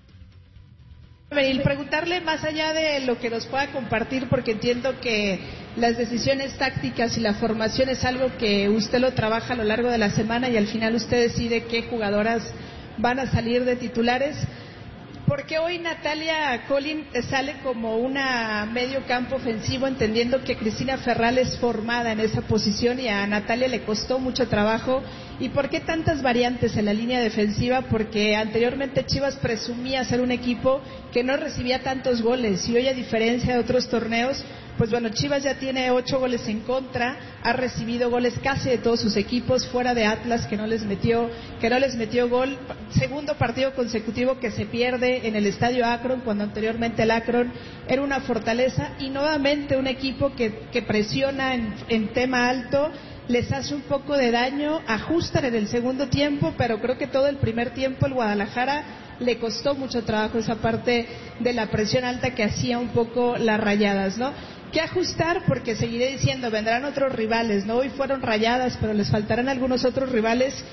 El preguntarle más allá de lo que nos pueda compartir, porque entiendo que las decisiones tácticas y la formación es algo que usted lo trabaja a lo largo de la semana y al final usted decide qué jugadoras van a salir de titulares. Porque hoy Natalia Collin sale como una medio campo ofensivo, entendiendo que Cristina Ferral es formada en esa posición y a Natalia le costó mucho trabajo. ¿Y por qué tantas variantes en la línea defensiva? Porque anteriormente Chivas presumía ser un equipo que no recibía tantos goles y hoy, a diferencia de otros torneos, pues bueno, Chivas ya tiene ocho goles en contra, ha recibido goles casi de todos sus equipos, fuera de Atlas que no les metió, que no les metió gol. Segundo partido consecutivo que se pierde en el Estadio Akron, cuando anteriormente el Akron era una fortaleza, y nuevamente un equipo que, que presiona en, en tema alto, les hace un poco de daño, ajustan en el segundo tiempo, pero creo que todo el primer tiempo el Guadalajara le costó mucho trabajo esa parte de la presión alta que hacía un poco las Rayadas, ¿no? ¿Qué ajustar? Porque seguiré diciendo, vendrán otros rivales, ¿no? Hoy fueron Rayadas, pero les faltarán algunos otros rivales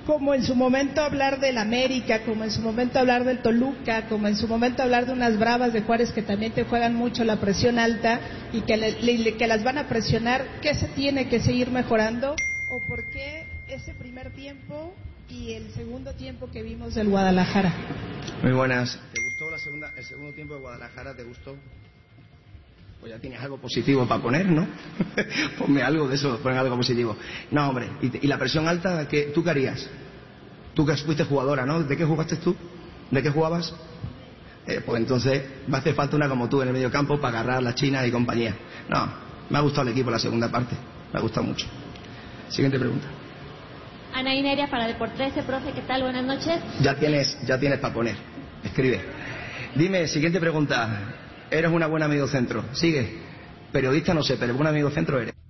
como en su momento hablar del América, como en su momento hablar del Toluca, como en su momento hablar de unas Bravas de Juárez que también te juegan mucho la presión alta y que, le, le, que las van a presionar? ¿Qué se tiene que seguir mejorando? ¿O por qué ese primer tiempo y el segundo tiempo que vimos del Guadalajara? Muy buenas. ¿Te gustó la segunda, el segundo tiempo de Guadalajara? ¿Te gustó? Pues ya tienes algo positivo para poner, ¿no? Ponme algo de eso, pon algo positivo. No, hombre, ¿y, y la presión alta? ¿qué, ¿Tú qué harías? Tú que fuiste jugadora, ¿no? ¿De qué jugaste tú? ¿De qué jugabas? Eh, pues entonces va a hacer falta una como tú en el medio campo para agarrar la China y compañía. No, me ha gustado el equipo la segunda parte, me ha gustado mucho. Siguiente pregunta. Ana Ineria para Deportes, profe, ¿qué tal? Buenas noches. Ya tienes, ya tienes para poner. Escribe. Dime, siguiente pregunta. Eres una buena mediocentro. Sigue. Periodista no sé, pero buen mediocentro eres.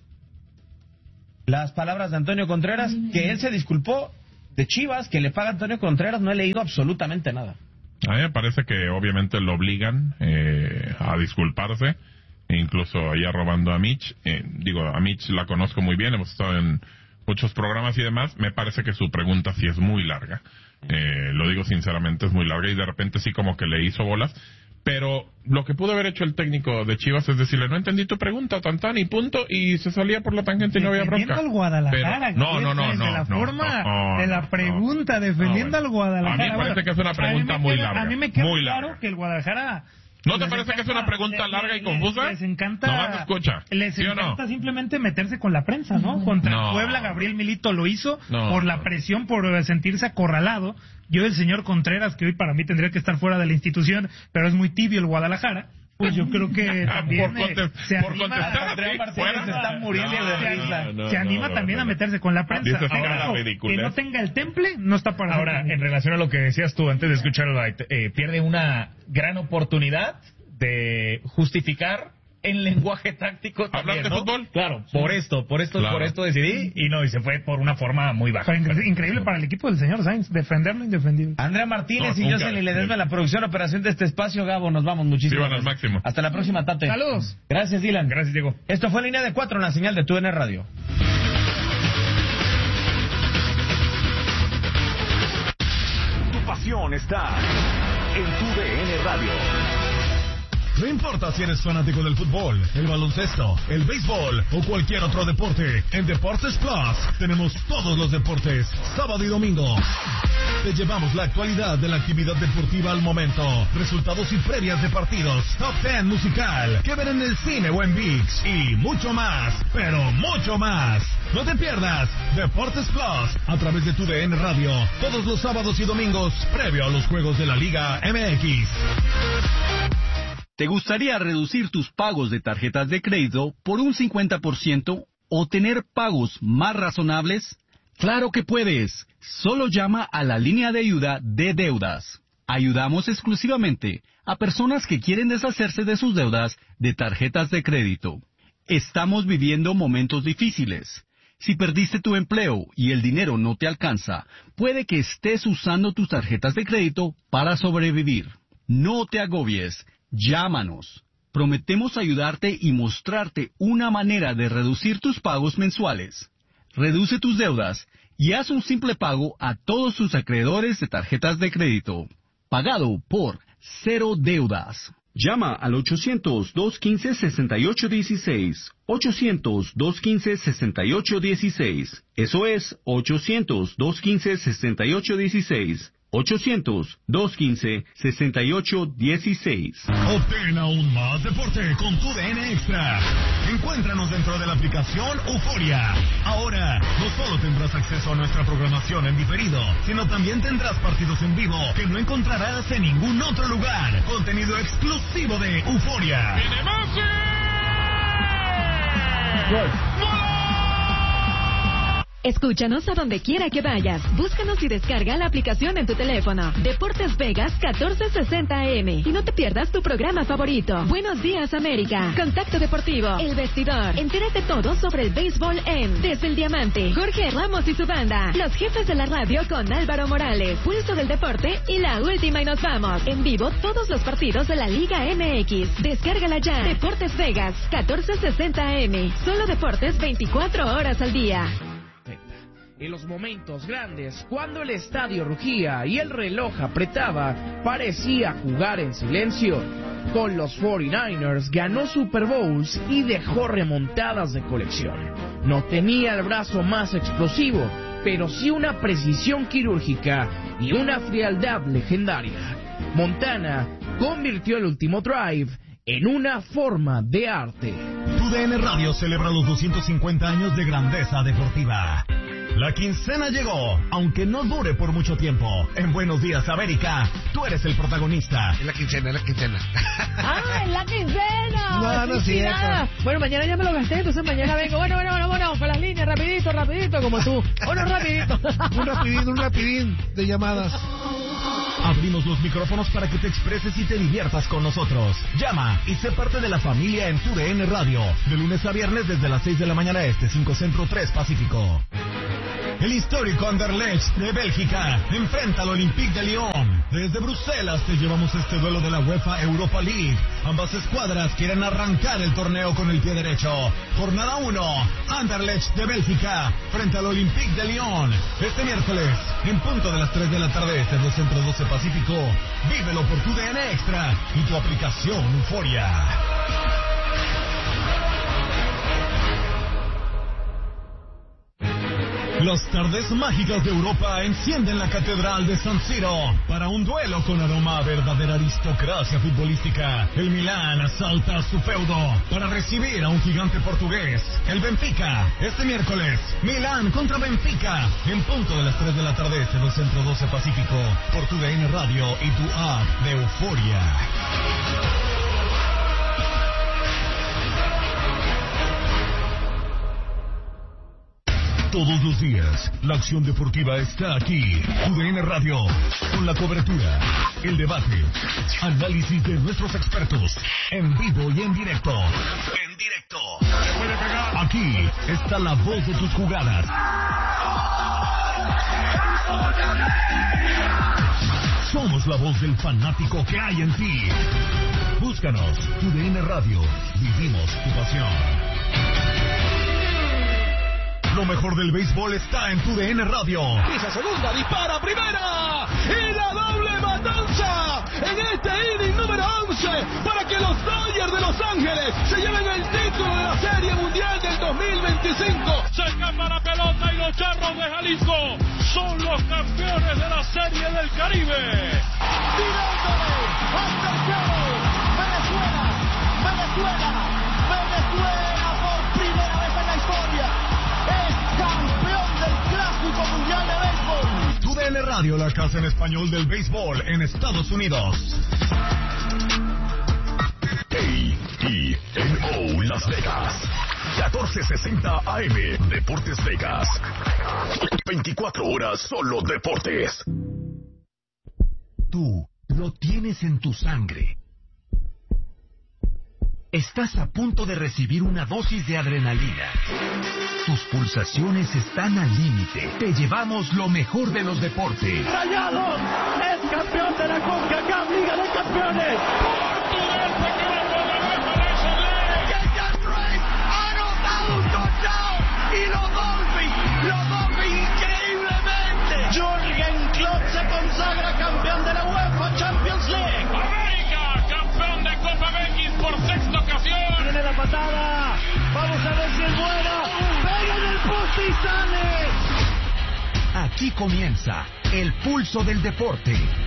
Las palabras de Antonio Contreras, que él se disculpó de Chivas, que le paga Antonio Contreras, no he leído absolutamente nada. A mí me parece que obviamente lo obligan eh, a disculparse, e incluso ahí arrobando a Mitch. Eh, digo, a Mitch la conozco muy bien, hemos estado en muchos programas y demás. Me parece que su pregunta sí es muy larga. Eh, lo digo sinceramente, es muy larga y de repente sí como que le hizo bolas. Pero lo que pudo haber hecho el técnico de Chivas es decirle, no entendí tu pregunta, tan tan y punto, y se salía por la tangente y no había bronca. Defendiendo al Guadalajara. Pero, no, no, no, de no. la no, forma no, no, de la pregunta, no, defendiendo no, al Guadalajara. A mí me parece que es una pregunta muy queda, larga. A mí me queda muy claro larga. que el Guadalajara... ¿No te parece que es una pregunta larga y confusa? Les encanta, no me escucha. Les ¿Sí encanta no? simplemente meterse con la prensa, ¿no? Contra no. el Puebla, Gabriel Milito lo hizo no. por la presión, por sentirse acorralado. Yo, el señor Contreras, que hoy para mí tendría que estar fuera de la institución, pero es muy tibio el Guadalajara. Pues yo creo que también por eh, se por anima, contestar, Andrea sí, Martínez fuera. se está muriendo No, de no, risa. no, no, se anima no, también no, a no. meterse con la prensa. Dices Ahora, una ojo, ridiculez. que no tenga el temple, no está para Ahora, en relación a lo que decías tú antes de escuchar el byte, eh, pierde una gran oportunidad de justificar en lenguaje táctico también, ¿hablar de ¿no? fútbol? Claro, por esto, por esto, Claro. por esto decidí y no, y se fue por una forma muy baja. Pero incre- increíble para el equipo del señor Sainz, defender lo indefendible. Andrea Martínez No, y nunca. Jocelyn Ledesma, la producción, operación de este espacio. Gabo, nos vamos muchísimo. Vivan al máximo. Hasta la próxima, Tate. Saludos. Gracias, Dylan. Gracias, Diego. Esto fue Línea de Cuatro en la señal de T U D N Radio. Tu pasión está en Tu D N Radio. No importa si eres fanático del fútbol, el baloncesto, el béisbol o cualquier otro deporte, en Deportes Plus tenemos todos los deportes, sábado y domingo. Te llevamos la actualidad de la actividad deportiva al momento, resultados y previas de partidos, top ten musical, que ver en el cine o en ViX y mucho más, pero mucho más. No te pierdas Deportes Plus a través de Tu D N Radio, todos los sábados y domingos, previo a los juegos de la Liga M X. ¿Te gustaría reducir tus pagos de tarjetas de crédito por un cincuenta por ciento o tener pagos más razonables? ¡Claro que puedes! Solo llama a la línea de ayuda de deudas. Ayudamos exclusivamente a personas que quieren deshacerse de sus deudas de tarjetas de crédito. Estamos viviendo momentos difíciles. Si perdiste tu empleo y el dinero no te alcanza, puede que estés usando tus tarjetas de crédito para sobrevivir. No te agobies. Llámanos. Prometemos ayudarte y mostrarte una manera de reducir tus pagos mensuales. Reduce tus deudas y haz un simple pago a todos tus acreedores de tarjetas de crédito. Pagado por Cero Deudas. Llama al ochocientos, dos quince, sesenta y ocho dieciséis. ochocientos, dos quince, sesenta y ocho dieciséis. Eso es ochocientos, dos quince, sesenta y ocho dieciséis. ochocientos, dos quince, sesenta y ocho dieciséis. Obtén aún más deporte con Tu D N Extra. Encuéntranos dentro de la aplicación Euforia. Ahora, no solo tendrás acceso a nuestra programación en diferido, sino también tendrás partidos en vivo que no encontrarás en ningún otro lugar. Contenido exclusivo de Euforia. Escúchanos a donde quiera que vayas. Búscanos y descarga la aplicación en tu teléfono. Deportes Vegas catorce sesenta A M. Y no te pierdas tu programa favorito. Buenos días, América. Contacto Deportivo. El Vestidor. Entérate todo sobre el béisbol en Desde el Diamante. Jorge Ramos y su banda. Los jefes de la radio con Álvaro Morales. Pulso del deporte y la última y nos vamos. En vivo todos los partidos de la Liga M X. Descárgala ya. Deportes Vegas catorce sesenta A M. Solo deportes veinticuatro horas al día. En los momentos grandes, cuando el estadio rugía y el reloj apretaba, parecía jugar en silencio. Con los cuarenta y nueve ers ganó Super Bowls y dejó remontadas de colección. No tenía el brazo más explosivo, pero sí una precisión quirúrgica y una frialdad legendaria. Montana convirtió el último drive en una forma de arte. Tu D N Radio celebra los doscientos cincuenta años de grandeza deportiva. La quincena llegó, aunque no dure por mucho tiempo. En Buenos Días, América, tú eres el protagonista. Es la quincena, es la quincena. ¡Ah, es la quincena! No, no es cierto. Bueno, mañana ya me lo gasté, entonces mañana vengo. Bueno, bueno, bueno, bueno, con las líneas, rapidito, rapidito, como tú. Bueno, rapidito. Un rapidín, un rapidín de llamadas. Abrimos los micrófonos para que te expreses y te diviertas con nosotros. Llama y sé parte de la familia en tu D N Radio. De lunes a viernes desde las seis de la mañana este, cinco Centro, tres Pacífico. El histórico Anderlecht de Bélgica enfrenta al Olympique de Lyon. Desde Bruselas te llevamos este duelo de la UEFA Europa League. Ambas escuadras quieren arrancar el torneo con el pie derecho. Jornada uno, Anderlecht de Bélgica frente al Olympique de Lyon. Este miércoles, en punto de las tres de la tarde, este dos Centro, doce Pacífico. Vívelo por tu D N Extra y tu aplicación Euforia. Las tardes mágicas de Europa encienden la Catedral de San Siro para un duelo con aroma a verdadera aristocracia futbolística. El Milán asalta a su feudo para recibir a un gigante portugués, el Benfica. Este miércoles, Milán contra Benfica, en punto de las tres de la tarde, este dos Centro, doce Pacífico, por tu D N Radio y tu app de Euforia. Todos los días, la acción deportiva está aquí. U D N Radio, con la cobertura, el debate, análisis de nuestros expertos, en vivo y en directo. En directo. Aquí está la voz de tus jugadas. Somos la voz del fanático que hay en ti. Búscanos, U D N Radio, vivimos tu pasión. Lo mejor del béisbol está en tu D N Radio. Pisa segunda, dispara primera. Y la doble matanza en este inning número once para que los Dodgers de Los Ángeles se lleven el título de la Serie Mundial del dos mil veinticinco. Se escapa la pelota y los Charros de Jalisco son los campeones de la Serie del Caribe. Tirándole hasta el cielo. Venezuela, Venezuela, Venezuela por primera vez en la historia. Es campeón del Clásico Mundial de Béisbol. Tu D N Radio, la casa en español del béisbol en Estados Unidos. A E N O Las Vegas, catorce sesenta A M, Deportes Vegas. veinticuatro horas solo deportes. Tú lo tienes en tu sangre. Estás a punto de recibir una dosis de adrenalina. Tus pulsaciones están al límite. Te llevamos lo mejor de los deportes. ¡Rayados! ¡Es campeón de la CONCACAF Liga de Campeones! ¡Portugal se queda con la UEFA Nation League! ¡Kenyan Drake ha anotado un touchdown! ¡Y los Dolphins! ¡Los Dolphins increíblemente! ¡Jürgen Klopp se consagra campeón de la UEFA Champions League! ¡América, campeón de Copa M X por sexta ocasión! ¡Tiene la patada! ¡Vamos a ver si es buena! ¡Pega en el poste y sale! Aquí comienza el pulso del deporte.